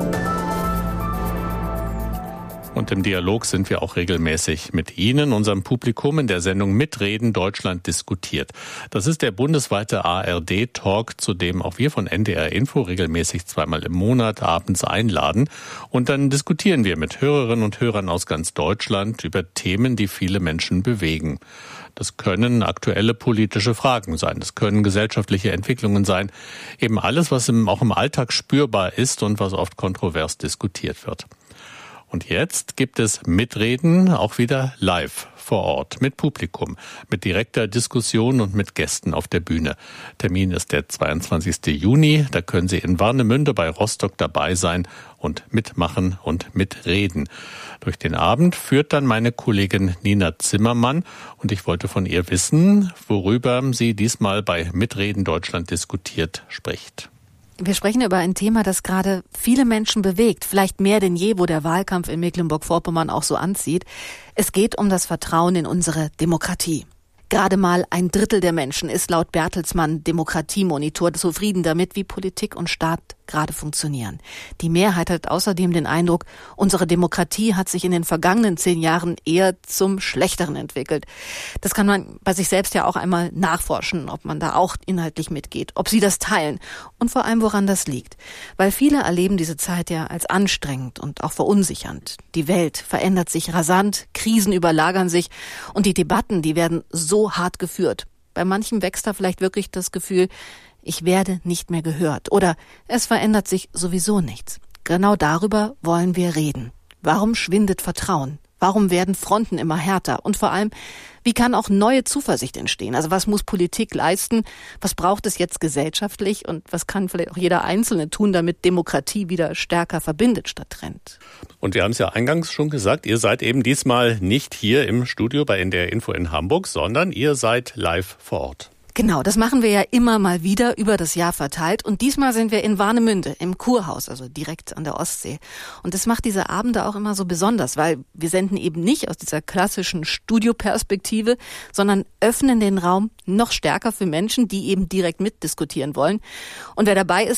Und im Dialog sind wir auch regelmäßig mit Ihnen, unserem Publikum, in der Sendung Mitreden Deutschland diskutiert. Das ist der bundesweite A R D-Talk, zu dem auch wir von N D R Info regelmäßig zweimal im Monat abends einladen. Und dann diskutieren wir mit Hörerinnen und Hörern aus ganz Deutschland über Themen, die viele Menschen bewegen. Das können aktuelle politische Fragen sein, das können gesellschaftliche Entwicklungen sein. Eben alles, was im, auch im Alltag spürbar ist und was oft kontrovers diskutiert wird. Und jetzt gibt es Mitreden auch wieder live vor Ort mit Publikum, mit direkter Diskussion und mit Gästen auf der Bühne. Termin ist der zweiundzwanzigsten Juni. Da können Sie in Warnemünde bei Rostock dabei sein und mitmachen und mitreden. Durch den Abend führt dann meine Kollegin Nina Zimmermann und ich wollte von ihr wissen, worüber sie diesmal bei Mitreden Deutschland diskutiert spricht. Wir sprechen über ein Thema, das gerade viele Menschen bewegt, vielleicht mehr denn je, wo der Wahlkampf in Mecklenburg-Vorpommern auch so anzieht. Es geht um das Vertrauen in unsere Demokratie. Gerade mal ein Drittel der Menschen ist laut Bertelsmann Demokratiemonitor zufrieden damit, wie Politik und Staat gerade funktionieren. Die Mehrheit hat außerdem den Eindruck, unsere Demokratie hat sich in den vergangenen zehn Jahren eher zum Schlechteren entwickelt. Das kann man bei sich selbst ja auch einmal nachforschen, ob man da auch inhaltlich mitgeht, ob sie das teilen und vor allem, woran das liegt. Weil viele erleben diese Zeit ja als anstrengend und auch verunsichernd. Die Welt verändert sich rasant, Krisen überlagern sich und die Debatten, die werden so hart geführt. Bei manchen wächst da vielleicht wirklich das Gefühl, ich werde nicht mehr gehört oder es verändert sich sowieso nichts. Genau darüber wollen wir reden. Warum schwindet Vertrauen? Warum werden Fronten immer härter? Und vor allem, wie kann auch neue Zuversicht entstehen? Also was muss Politik leisten? Was braucht es jetzt gesellschaftlich? Und was kann vielleicht auch jeder Einzelne tun, damit Demokratie wieder stärker verbindet statt trennt? Und wir haben es ja eingangs schon gesagt, ihr seid eben diesmal nicht hier im Studio bei N D R Info in Hamburg, sondern ihr seid live vor Ort. Genau, das machen wir ja immer mal wieder über das Jahr verteilt. Und diesmal sind wir in Warnemünde im Kurhaus, also direkt an der Ostsee. Und das macht diese Abende auch immer so besonders, weil wir senden eben nicht aus dieser klassischen Studioperspektive, sondern öffnen den Raum noch stärker für Menschen, die eben direkt mitdiskutieren wollen. Und wer dabei ist, der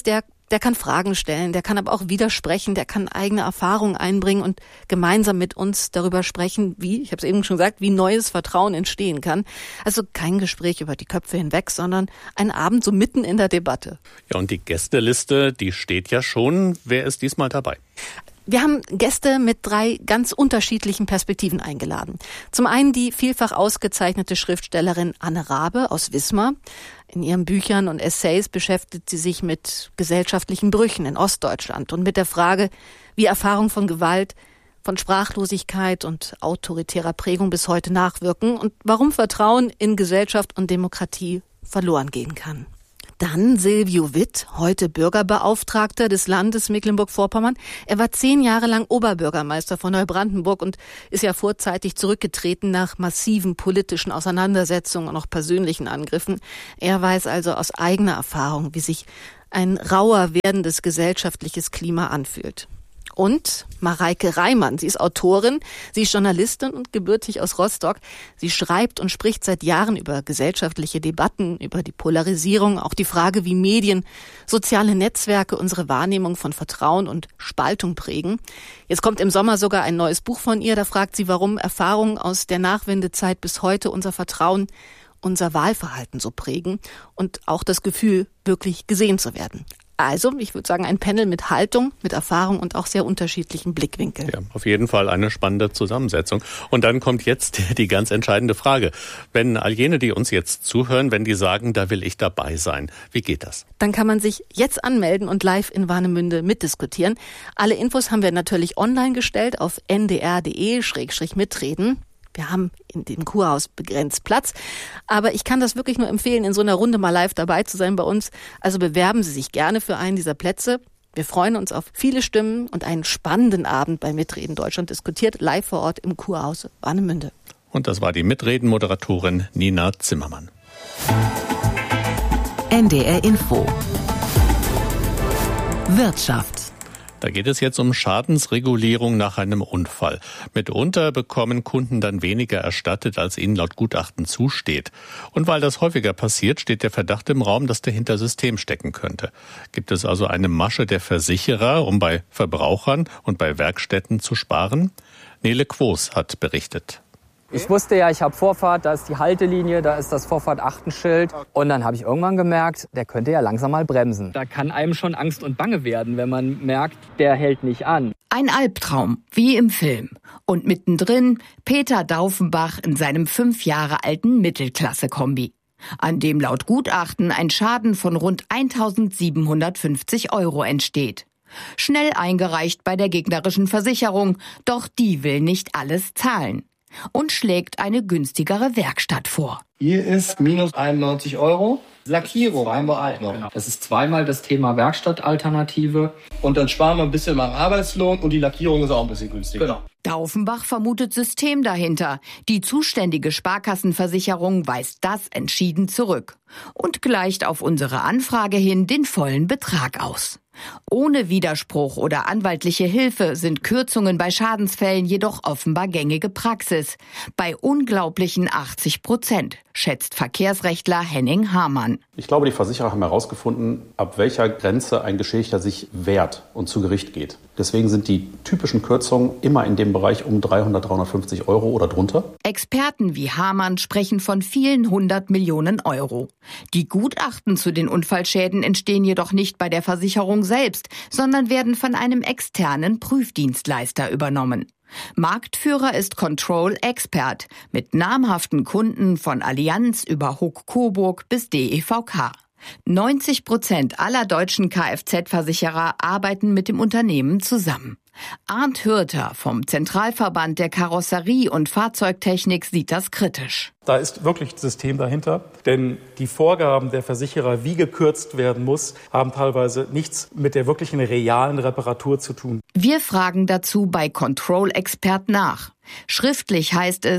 Der kann Fragen stellen, der kann aber auch widersprechen, der kann eigene Erfahrungen einbringen und gemeinsam mit uns darüber sprechen, wie, ich habe es eben schon gesagt, wie neues Vertrauen entstehen kann. Also kein Gespräch über die Köpfe hinweg, sondern ein Abend so mitten in der Debatte. Ja, und die Gästeliste, die steht ja schon. Wer ist diesmal dabei? Wir haben Gäste mit drei ganz unterschiedlichen Perspektiven eingeladen. Zum einen die vielfach ausgezeichnete Schriftstellerin Anne Rabe aus Wismar. In ihren Büchern und Essays beschäftigt sie sich mit gesellschaftlichen Brüchen in Ostdeutschland und mit der Frage, wie Erfahrung von Gewalt, von Sprachlosigkeit und autoritärer Prägung bis heute nachwirken und warum Vertrauen in Gesellschaft und Demokratie verloren gehen kann. Dann Silvio Witt, heute Bürgerbeauftragter des Landes Mecklenburg-Vorpommern. Er war zehn Jahre lang Oberbürgermeister von Neubrandenburg und ist ja vorzeitig zurückgetreten nach massiven politischen Auseinandersetzungen und auch persönlichen Angriffen. Er weiß also aus eigener Erfahrung, wie sich ein rauer werdendes gesellschaftliches Klima anfühlt. Und Mareike Reimann, sie ist Autorin, sie ist Journalistin und gebürtig aus Rostock. Sie schreibt und spricht seit Jahren über gesellschaftliche Debatten, über die Polarisierung, auch die Frage, wie Medien, soziale Netzwerke unsere Wahrnehmung von Vertrauen und Spaltung prägen. Jetzt kommt im Sommer sogar ein neues Buch von ihr, da fragt sie, warum Erfahrungen aus der Nachwendezeit bis heute unser Vertrauen, unser Wahlverhalten so prägen und auch das Gefühl, wirklich gesehen zu werden. Also, ich würde sagen, ein Panel mit Haltung, mit Erfahrung und auch sehr unterschiedlichen Blickwinkeln. Ja, auf jeden Fall eine spannende Zusammensetzung. Und dann kommt jetzt die ganz entscheidende Frage. Wenn all jene, die uns jetzt zuhören, wenn die sagen, da will ich dabei sein, wie geht das? Dann kann man sich jetzt anmelden und live in Warnemünde mitdiskutieren. Alle Infos haben wir natürlich online gestellt auf n d r punkt d e slash mitreden. Wir haben in dem Kurhaus begrenzt Platz, aber ich kann das wirklich nur empfehlen, in so einer Runde mal live dabei zu sein bei uns. Also bewerben Sie sich gerne für einen dieser Plätze. Wir freuen uns auf viele Stimmen und einen spannenden Abend bei Mitreden Deutschland diskutiert, live vor Ort im Kurhaus Warnemünde. Und das war die Mitreden-Moderatorin Nina Zimmermann. N D R Info. Wirtschaft. Da geht es jetzt um Schadensregulierung nach einem Unfall. Mitunter bekommen Kunden dann weniger erstattet, als ihnen laut Gutachten zusteht. Und weil das häufiger passiert, steht der Verdacht im Raum, dass dahinter System stecken könnte. Gibt es also eine Masche der Versicherer, um bei Verbrauchern und bei Werkstätten zu sparen? Nele Quos hat berichtet. Ich wusste ja, ich habe Vorfahrt, da ist die Haltelinie, da ist das Vorfahrt-Achtenschild. Und dann habe ich irgendwann gemerkt, der könnte ja langsam mal bremsen. Da kann einem schon Angst und Bange werden, wenn man merkt, der hält nicht an. Ein Albtraum, wie im Film. Und mittendrin Peter Daufenbach in seinem fünf Jahre alten Mittelklasse-Kombi, an dem laut Gutachten ein Schaden von rund eintausendsiebenhundertfünfzig Euro entsteht. Schnell eingereicht bei der gegnerischen Versicherung, doch die will nicht alles zahlen und schlägt eine günstigere Werkstatt vor. Hier ist minus einundneunzig Euro. Lackierung haben wir auch noch. Das ist zweimal das Thema Werkstattalternative. Und dann sparen wir ein bisschen beim Arbeitslohn und die Lackierung ist auch ein bisschen günstiger. Genau. Daufenbach vermutet System dahinter. Die zuständige Sparkassenversicherung weist das entschieden zurück und gleicht auf unsere Anfrage hin den vollen Betrag aus. Ohne Widerspruch oder anwaltliche Hilfe sind Kürzungen bei Schadensfällen jedoch offenbar gängige Praxis. Bei unglaublichen achtzig Prozent, schätzt Verkehrsrechtler Henning Hamann. Ich glaube, die Versicherer haben herausgefunden, ab welcher Grenze ein Geschädigter sich wehrt und zu Gericht geht. Deswegen sind die typischen Kürzungen immer in dem Bereich um dreihundert, dreihundertfünfzig Euro oder drunter. Experten wie Hamann sprechen von vielen hundert Millionen Euro. Die Gutachten zu den Unfallschäden entstehen jedoch nicht bei der Versicherung selbst, sondern werden von einem externen Prüfdienstleister übernommen. Marktführer ist Control Expert mit namhaften Kunden von Allianz über Huck Coburg bis D E V K. neunzig Prozent aller deutschen Kfz-Versicherer arbeiten mit dem Unternehmen zusammen. Arndt Hürter vom Zentralverband der Karosserie- und Fahrzeugtechnik sieht das kritisch. Da ist wirklich System dahinter, denn die Vorgaben der Versicherer, wie gekürzt werden muss, haben teilweise nichts mit der wirklichen realen Reparatur zu tun. Wir fragen dazu bei Control Expert nach. Schriftlich heißt es,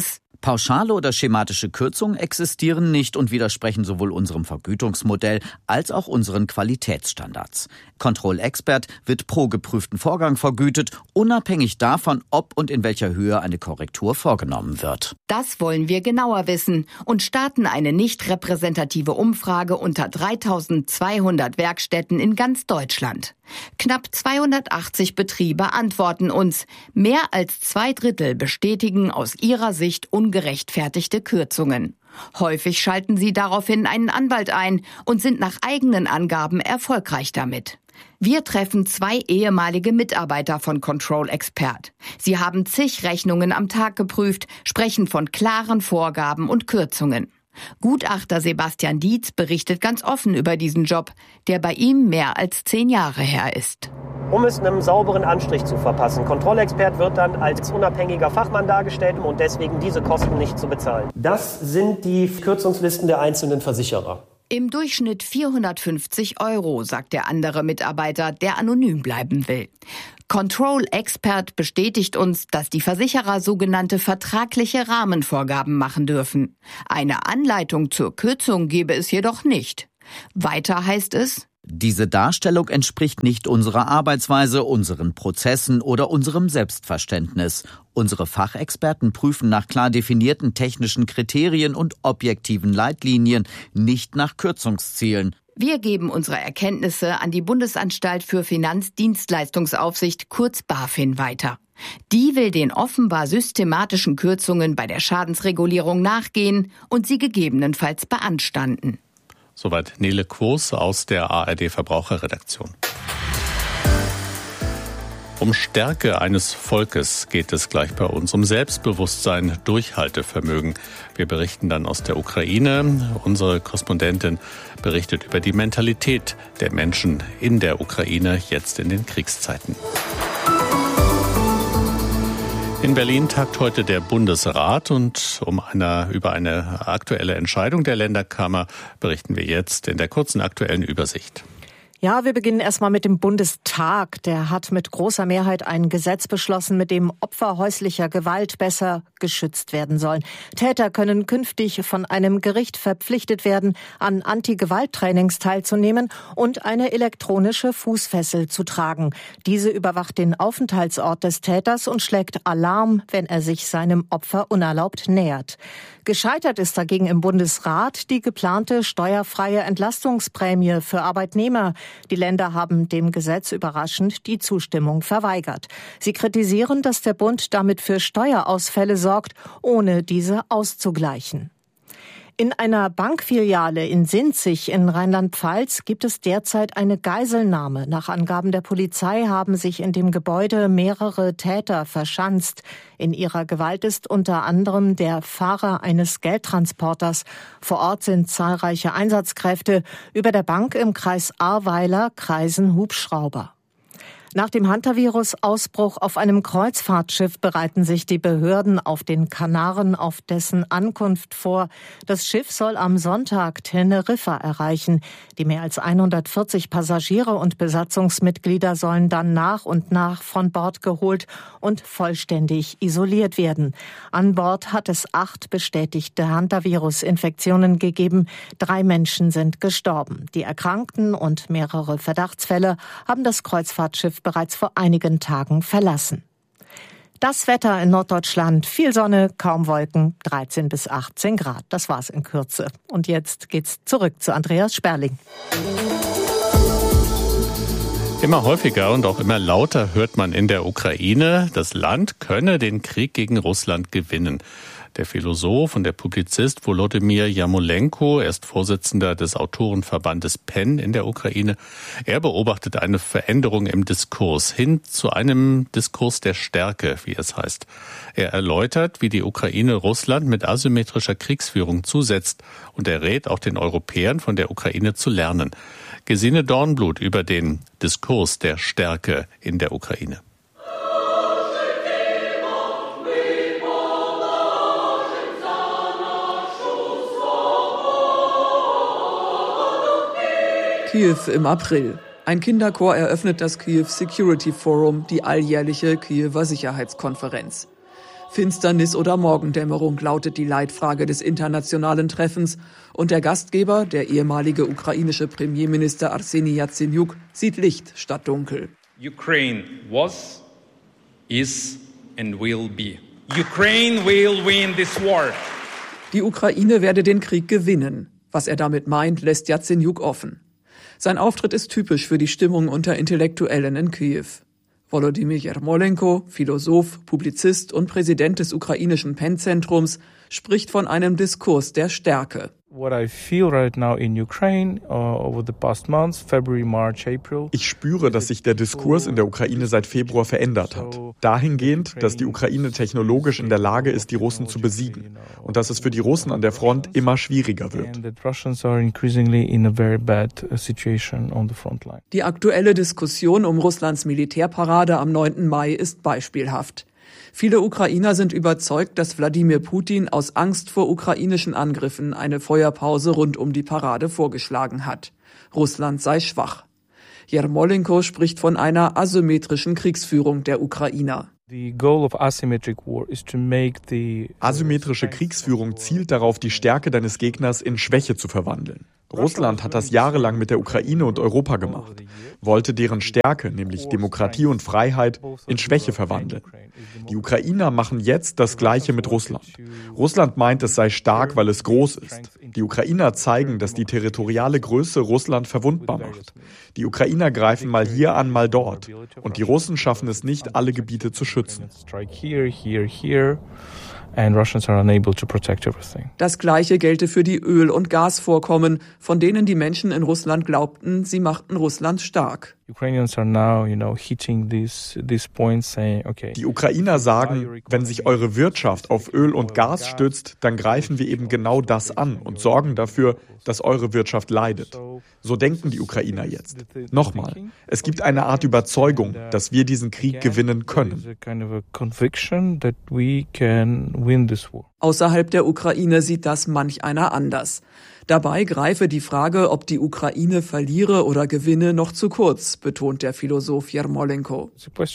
Pauschale oder schematische Kürzungen existieren nicht und widersprechen sowohl unserem Vergütungsmodell als auch unseren Qualitätsstandards. Control Expert wird pro geprüften Vorgang vergütet, unabhängig davon, ob und in welcher Höhe eine Korrektur vorgenommen wird. Das wollen wir genauer wissen und starten eine nicht repräsentative Umfrage unter dreitausendzweihundert Werkstätten in ganz Deutschland. Knapp zweihundertachtzig Betriebe antworten uns. Mehr als zwei Drittel bestätigen aus ihrer Sicht ungerechtfertigte Kürzungen. Häufig schalten sie daraufhin einen Anwalt ein und sind nach eigenen Angaben erfolgreich damit. Wir treffen zwei ehemalige Mitarbeiter von Control Expert. Sie haben zig Rechnungen am Tag geprüft, sprechen von klaren Vorgaben und Kürzungen. Gutachter Sebastian Dietz berichtet ganz offen über diesen Job, der bei ihm mehr als zehn Jahre her ist. Um es einem sauberen Anstrich zu verpassen. Control Expert wird dann als unabhängiger Fachmann dargestellt und deswegen diese Kosten nicht zu bezahlen. Das sind die Kürzungslisten der einzelnen Versicherer. Im Durchschnitt vierhundertfünfzig Euro, sagt der andere Mitarbeiter, der anonym bleiben will. Control Expert bestätigt uns, dass die Versicherer sogenannte vertragliche Rahmenvorgaben machen dürfen. Eine Anleitung zur Kürzung gebe es jedoch nicht. Weiter heißt es: Diese Darstellung entspricht nicht unserer Arbeitsweise, unseren Prozessen oder unserem Selbstverständnis. Unsere Fachexperten prüfen nach klar definierten technischen Kriterien und objektiven Leitlinien, nicht nach Kürzungszielen. Wir geben unsere Erkenntnisse an die Bundesanstalt für Finanzdienstleistungsaufsicht, kurz BaFin, weiter. Die will den offenbar systematischen Kürzungen bei der Schadensregulierung nachgehen und sie gegebenenfalls beanstanden. Soweit Nele Quos aus der A R D Verbraucherredaktion. Um Stärke eines Volkes geht es gleich bei uns, um Selbstbewusstsein, Durchhaltevermögen. Wir berichten dann aus der Ukraine. Unsere Korrespondentin berichtet über die Mentalität der Menschen in der Ukraine jetzt in den Kriegszeiten. In Berlin tagt heute der Bundesrat und um eine, über eine aktuelle Entscheidung der Länderkammer berichten wir jetzt in der kurzen aktuellen Übersicht. Ja, wir beginnen erstmal mit dem Bundestag. Der hat mit großer Mehrheit ein Gesetz beschlossen, mit dem Opfer häuslicher Gewalt besser geschützt werden sollen. Täter können künftig von einem Gericht verpflichtet werden, an Anti-Gewalt-Trainings teilzunehmen und eine elektronische Fußfessel zu tragen. Diese überwacht den Aufenthaltsort des Täters und schlägt Alarm, wenn er sich seinem Opfer unerlaubt nähert. Gescheitert ist dagegen im Bundesrat die geplante steuerfreie Entlastungsprämie für Arbeitnehmer. Die Länder haben dem Gesetz überraschend die Zustimmung verweigert. Sie kritisieren, dass der Bund damit für Steuerausfälle sorgt, ohne diese auszugleichen. In einer Bankfiliale in Sinzig in Rheinland-Pfalz gibt es derzeit eine Geiselnahme. Nach Angaben der Polizei haben sich in dem Gebäude mehrere Täter verschanzt. In ihrer Gewalt ist unter anderem der Fahrer eines Geldtransporters. Vor Ort sind zahlreiche Einsatzkräfte. Über der Bank im Kreis Ahrweiler kreisen Hubschrauber. Nach dem Hantavirus-Ausbruch auf einem Kreuzfahrtschiff bereiten sich die Behörden auf den Kanaren auf dessen Ankunft vor. Das Schiff soll am Sonntag Teneriffa erreichen. Die mehr als hundertvierzig Passagiere und Besatzungsmitglieder sollen dann nach und nach von Bord geholt und vollständig isoliert werden. An Bord hat es acht bestätigte Hantavirus-Infektionen gegeben. Drei Menschen sind gestorben. Die Erkrankten und mehrere Verdachtsfälle haben das Kreuzfahrtschiff bereits vor einigen Tagen verlassen. Das Wetter in Norddeutschland, viel Sonne, kaum Wolken, dreizehn bis achtzehn Grad. Das war's in Kürze. Und jetzt geht's zurück zu Andreas Sperling. Immer häufiger und auch immer lauter hört man in der Ukraine, das Land könne den Krieg gegen Russland gewinnen. Der Philosoph und der Publizist Volodymyr Jarmolenko, er ist Vorsitzender des Autorenverbandes PEN in der Ukraine. Er beobachtet eine Veränderung im Diskurs hin zu einem Diskurs der Stärke, wie es heißt. Er erläutert, wie die Ukraine Russland mit asymmetrischer Kriegsführung zusetzt und er rät auch den Europäern von der Ukraine zu lernen. Gesine Dornblut über den Diskurs der Stärke in der Ukraine. Kiew im April. Ein Kinderchor eröffnet das Kiew Security Forum, die alljährliche Kiewer Sicherheitskonferenz. Finsternis oder Morgendämmerung lautet die Leitfrage des internationalen Treffens. Und der Gastgeber, der ehemalige ukrainische Premierminister Arseniy Jatsenjuk, sieht Licht statt Dunkel. Ukraine was, is and will be. Ukraine will win this war. Die Ukraine werde den Krieg gewinnen. Was er damit meint, lässt Jatsenjuk offen. Sein Auftritt ist typisch für die Stimmung unter Intellektuellen in Kiew. Volodymyr Jermolenko, Philosoph, Publizist und Präsident des ukrainischen Penn-Zentrums, spricht von einem Diskurs der Stärke. Ich spüre, dass sich der Diskurs in der Ukraine seit Februar verändert hat. Dahingehend, dass die Ukraine technologisch in der Lage ist, die Russen zu besiegen. Und dass es für die Russen an der Front immer schwieriger wird. Die aktuelle Diskussion um Russlands Militärparade am neunten Mai ist beispielhaft. Viele Ukrainer sind überzeugt, dass Wladimir Putin aus Angst vor ukrainischen Angriffen eine Feuerpause rund um die Parade vorgeschlagen hat. Russland sei schwach. Jermolenko spricht von einer asymmetrischen Kriegsführung der Ukrainer. Asymmetrische Kriegsführung zielt darauf, die Stärke deines Gegners in Schwäche zu verwandeln. Russland hat das jahrelang mit der Ukraine und Europa gemacht, wollte deren Stärke, nämlich Demokratie und Freiheit, in Schwäche verwandeln. Die Ukrainer machen jetzt das Gleiche mit Russland. Russland meint, es sei stark, weil es groß ist. Die Ukrainer zeigen, dass die territoriale Größe Russland verwundbar macht. Die Ukrainer greifen mal hier an, mal dort. Und die Russen schaffen es nicht, alle Gebiete zu schützen. Das Gleiche gelte für die Öl- und Gasvorkommen, von denen die Menschen in Russland glaubten, sie machten Russland stark. Die Ukrainer sagen, wenn sich eure Wirtschaft auf Öl und Gas stützt, dann greifen wir eben genau das an und sorgen dafür, dass eure Wirtschaft leidet. So denken die Ukrainer jetzt. Nochmal, es gibt eine Art Überzeugung, dass wir diesen Krieg gewinnen können. Außerhalb der Ukraine sieht das manch einer anders. Dabei greife die Frage, ob die Ukraine verliere oder gewinne, noch zu kurz, betont der Philosoph Jermolenko.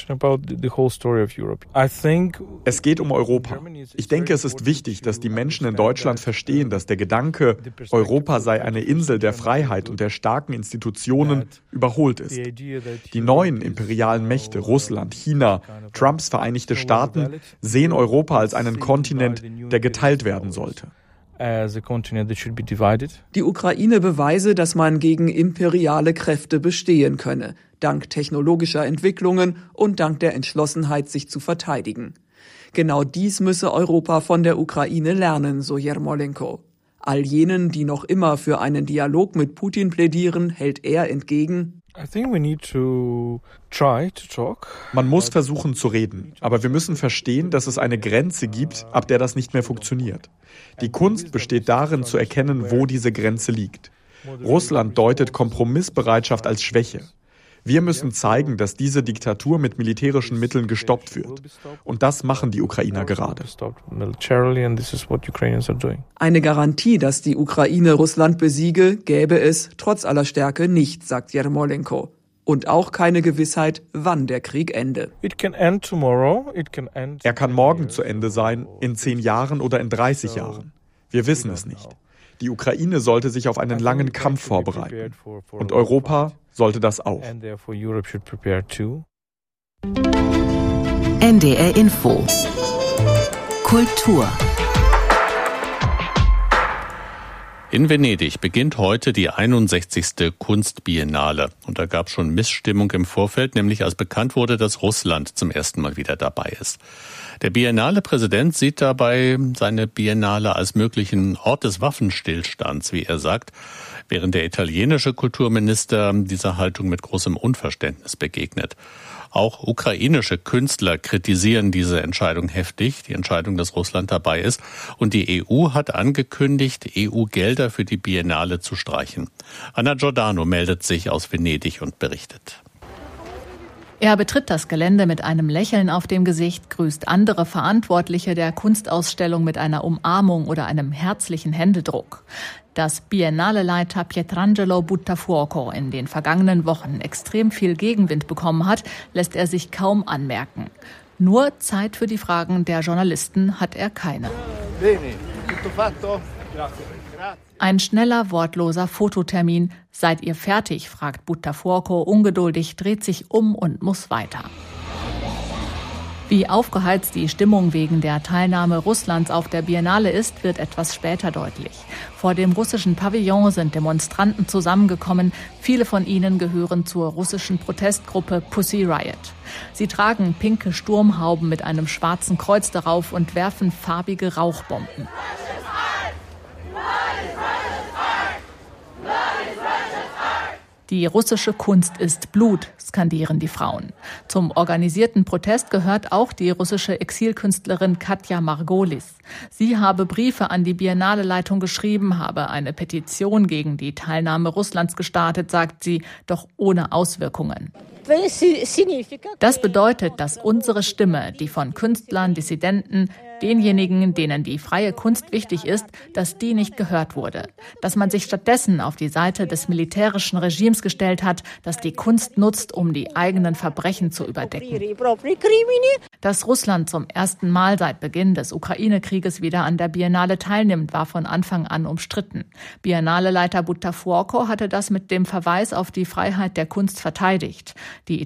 Es geht um Europa. Ich denke, es ist wichtig, dass die Menschen in Deutschland verstehen, dass der Gedanke, Europa sei eine Insel der Freiheit und der starken Institutionen, überholt ist. Die neuen imperialen Mächte, Russland, China, Trumps Vereinigte Staaten, sehen Europa als einen Kontinent, der geteilt werden sollte. Die Ukraine beweise, dass man gegen imperiale Kräfte bestehen könne, dank technologischer Entwicklungen und dank der Entschlossenheit, sich zu verteidigen. Genau dies müsse Europa von der Ukraine lernen, so Jermolenko. All jenen, die noch immer für einen Dialog mit Putin plädieren, hält er entgegen: Man muss versuchen zu reden, aber wir müssen verstehen, dass es eine Grenze gibt, ab der das nicht mehr funktioniert. Die Kunst besteht darin, zu erkennen, wo diese Grenze liegt. Russland deutet Kompromissbereitschaft als Schwäche. Wir müssen zeigen, dass diese Diktatur mit militärischen Mitteln gestoppt wird. Und das machen die Ukrainer gerade. Eine Garantie, dass die Ukraine Russland besiege, gäbe es trotz aller Stärke nicht, sagt Jermolenko. Und auch keine Gewissheit, wann der Krieg ende. Er kann morgen zu Ende sein, in zehn Jahren oder in dreißig Jahren. Wir wissen es nicht. Die Ukraine sollte sich auf einen langen Kampf vorbereiten. Und Europa sollte das auch. N D R Info Kultur. In Venedig beginnt heute die einundsechzigste Kunstbiennale. Und da gab es schon Missstimmung im Vorfeld, nämlich als bekannt wurde, dass Russland zum ersten Mal wieder dabei ist. Der Biennale-Präsident sieht dabei seine Biennale als möglichen Ort des Waffenstillstands, wie er sagt, während der italienische Kulturminister dieser Haltung mit großem Unverständnis begegnet. Auch ukrainische Künstler kritisieren diese Entscheidung heftig, die Entscheidung, dass Russland dabei ist. Und die E U hat angekündigt, E U-Gelder für die Biennale zu streichen. Anna Giordano meldet sich aus Venedig und berichtet. Er betritt das Gelände mit einem Lächeln auf dem Gesicht, grüßt andere Verantwortliche der Kunstausstellung mit einer Umarmung oder einem herzlichen Händedruck. Dass Biennale-Leiter Pietrangelo Buttafuoco in den vergangenen Wochen extrem viel Gegenwind bekommen hat, lässt er sich kaum anmerken. Nur Zeit für die Fragen der Journalisten hat er keine. Ein schneller, wortloser Fototermin. Seid ihr fertig? Fragt Boutaforco ungeduldig, dreht sich um und muss weiter. Wie aufgeheizt die Stimmung wegen der Teilnahme Russlands auf der Biennale ist, wird etwas später deutlich. Vor dem russischen Pavillon sind Demonstranten zusammengekommen. Viele von ihnen gehören zur russischen Protestgruppe Pussy Riot. Sie tragen pinke Sturmhauben mit einem schwarzen Kreuz darauf und werfen farbige Rauchbomben. Die russische Kunst ist Blut, skandieren die Frauen. Zum organisierten Protest gehört auch die russische Exilkünstlerin Katja Margolis. Sie habe Briefe an die Biennale-Leitung geschrieben, habe eine Petition gegen die Teilnahme Russlands gestartet, sagt sie, doch ohne Auswirkungen. Das bedeutet, dass unsere Stimme, die von Künstlern, Dissidenten, denjenigen, denen die freie Kunst wichtig ist, dass die nicht gehört wurde. Dass man sich stattdessen auf die Seite des militärischen Regimes gestellt hat, das die Kunst nutzt, um die eigenen Verbrechen zu überdecken. Dass Russland zum ersten Mal seit Beginn des Ukraine-Krieges wieder an der Biennale teilnimmt, war von Anfang an umstritten. Biennale-Leiter Boutaforco hatte das mit dem Verweis auf die Freiheit der Kunst verteidigt. Die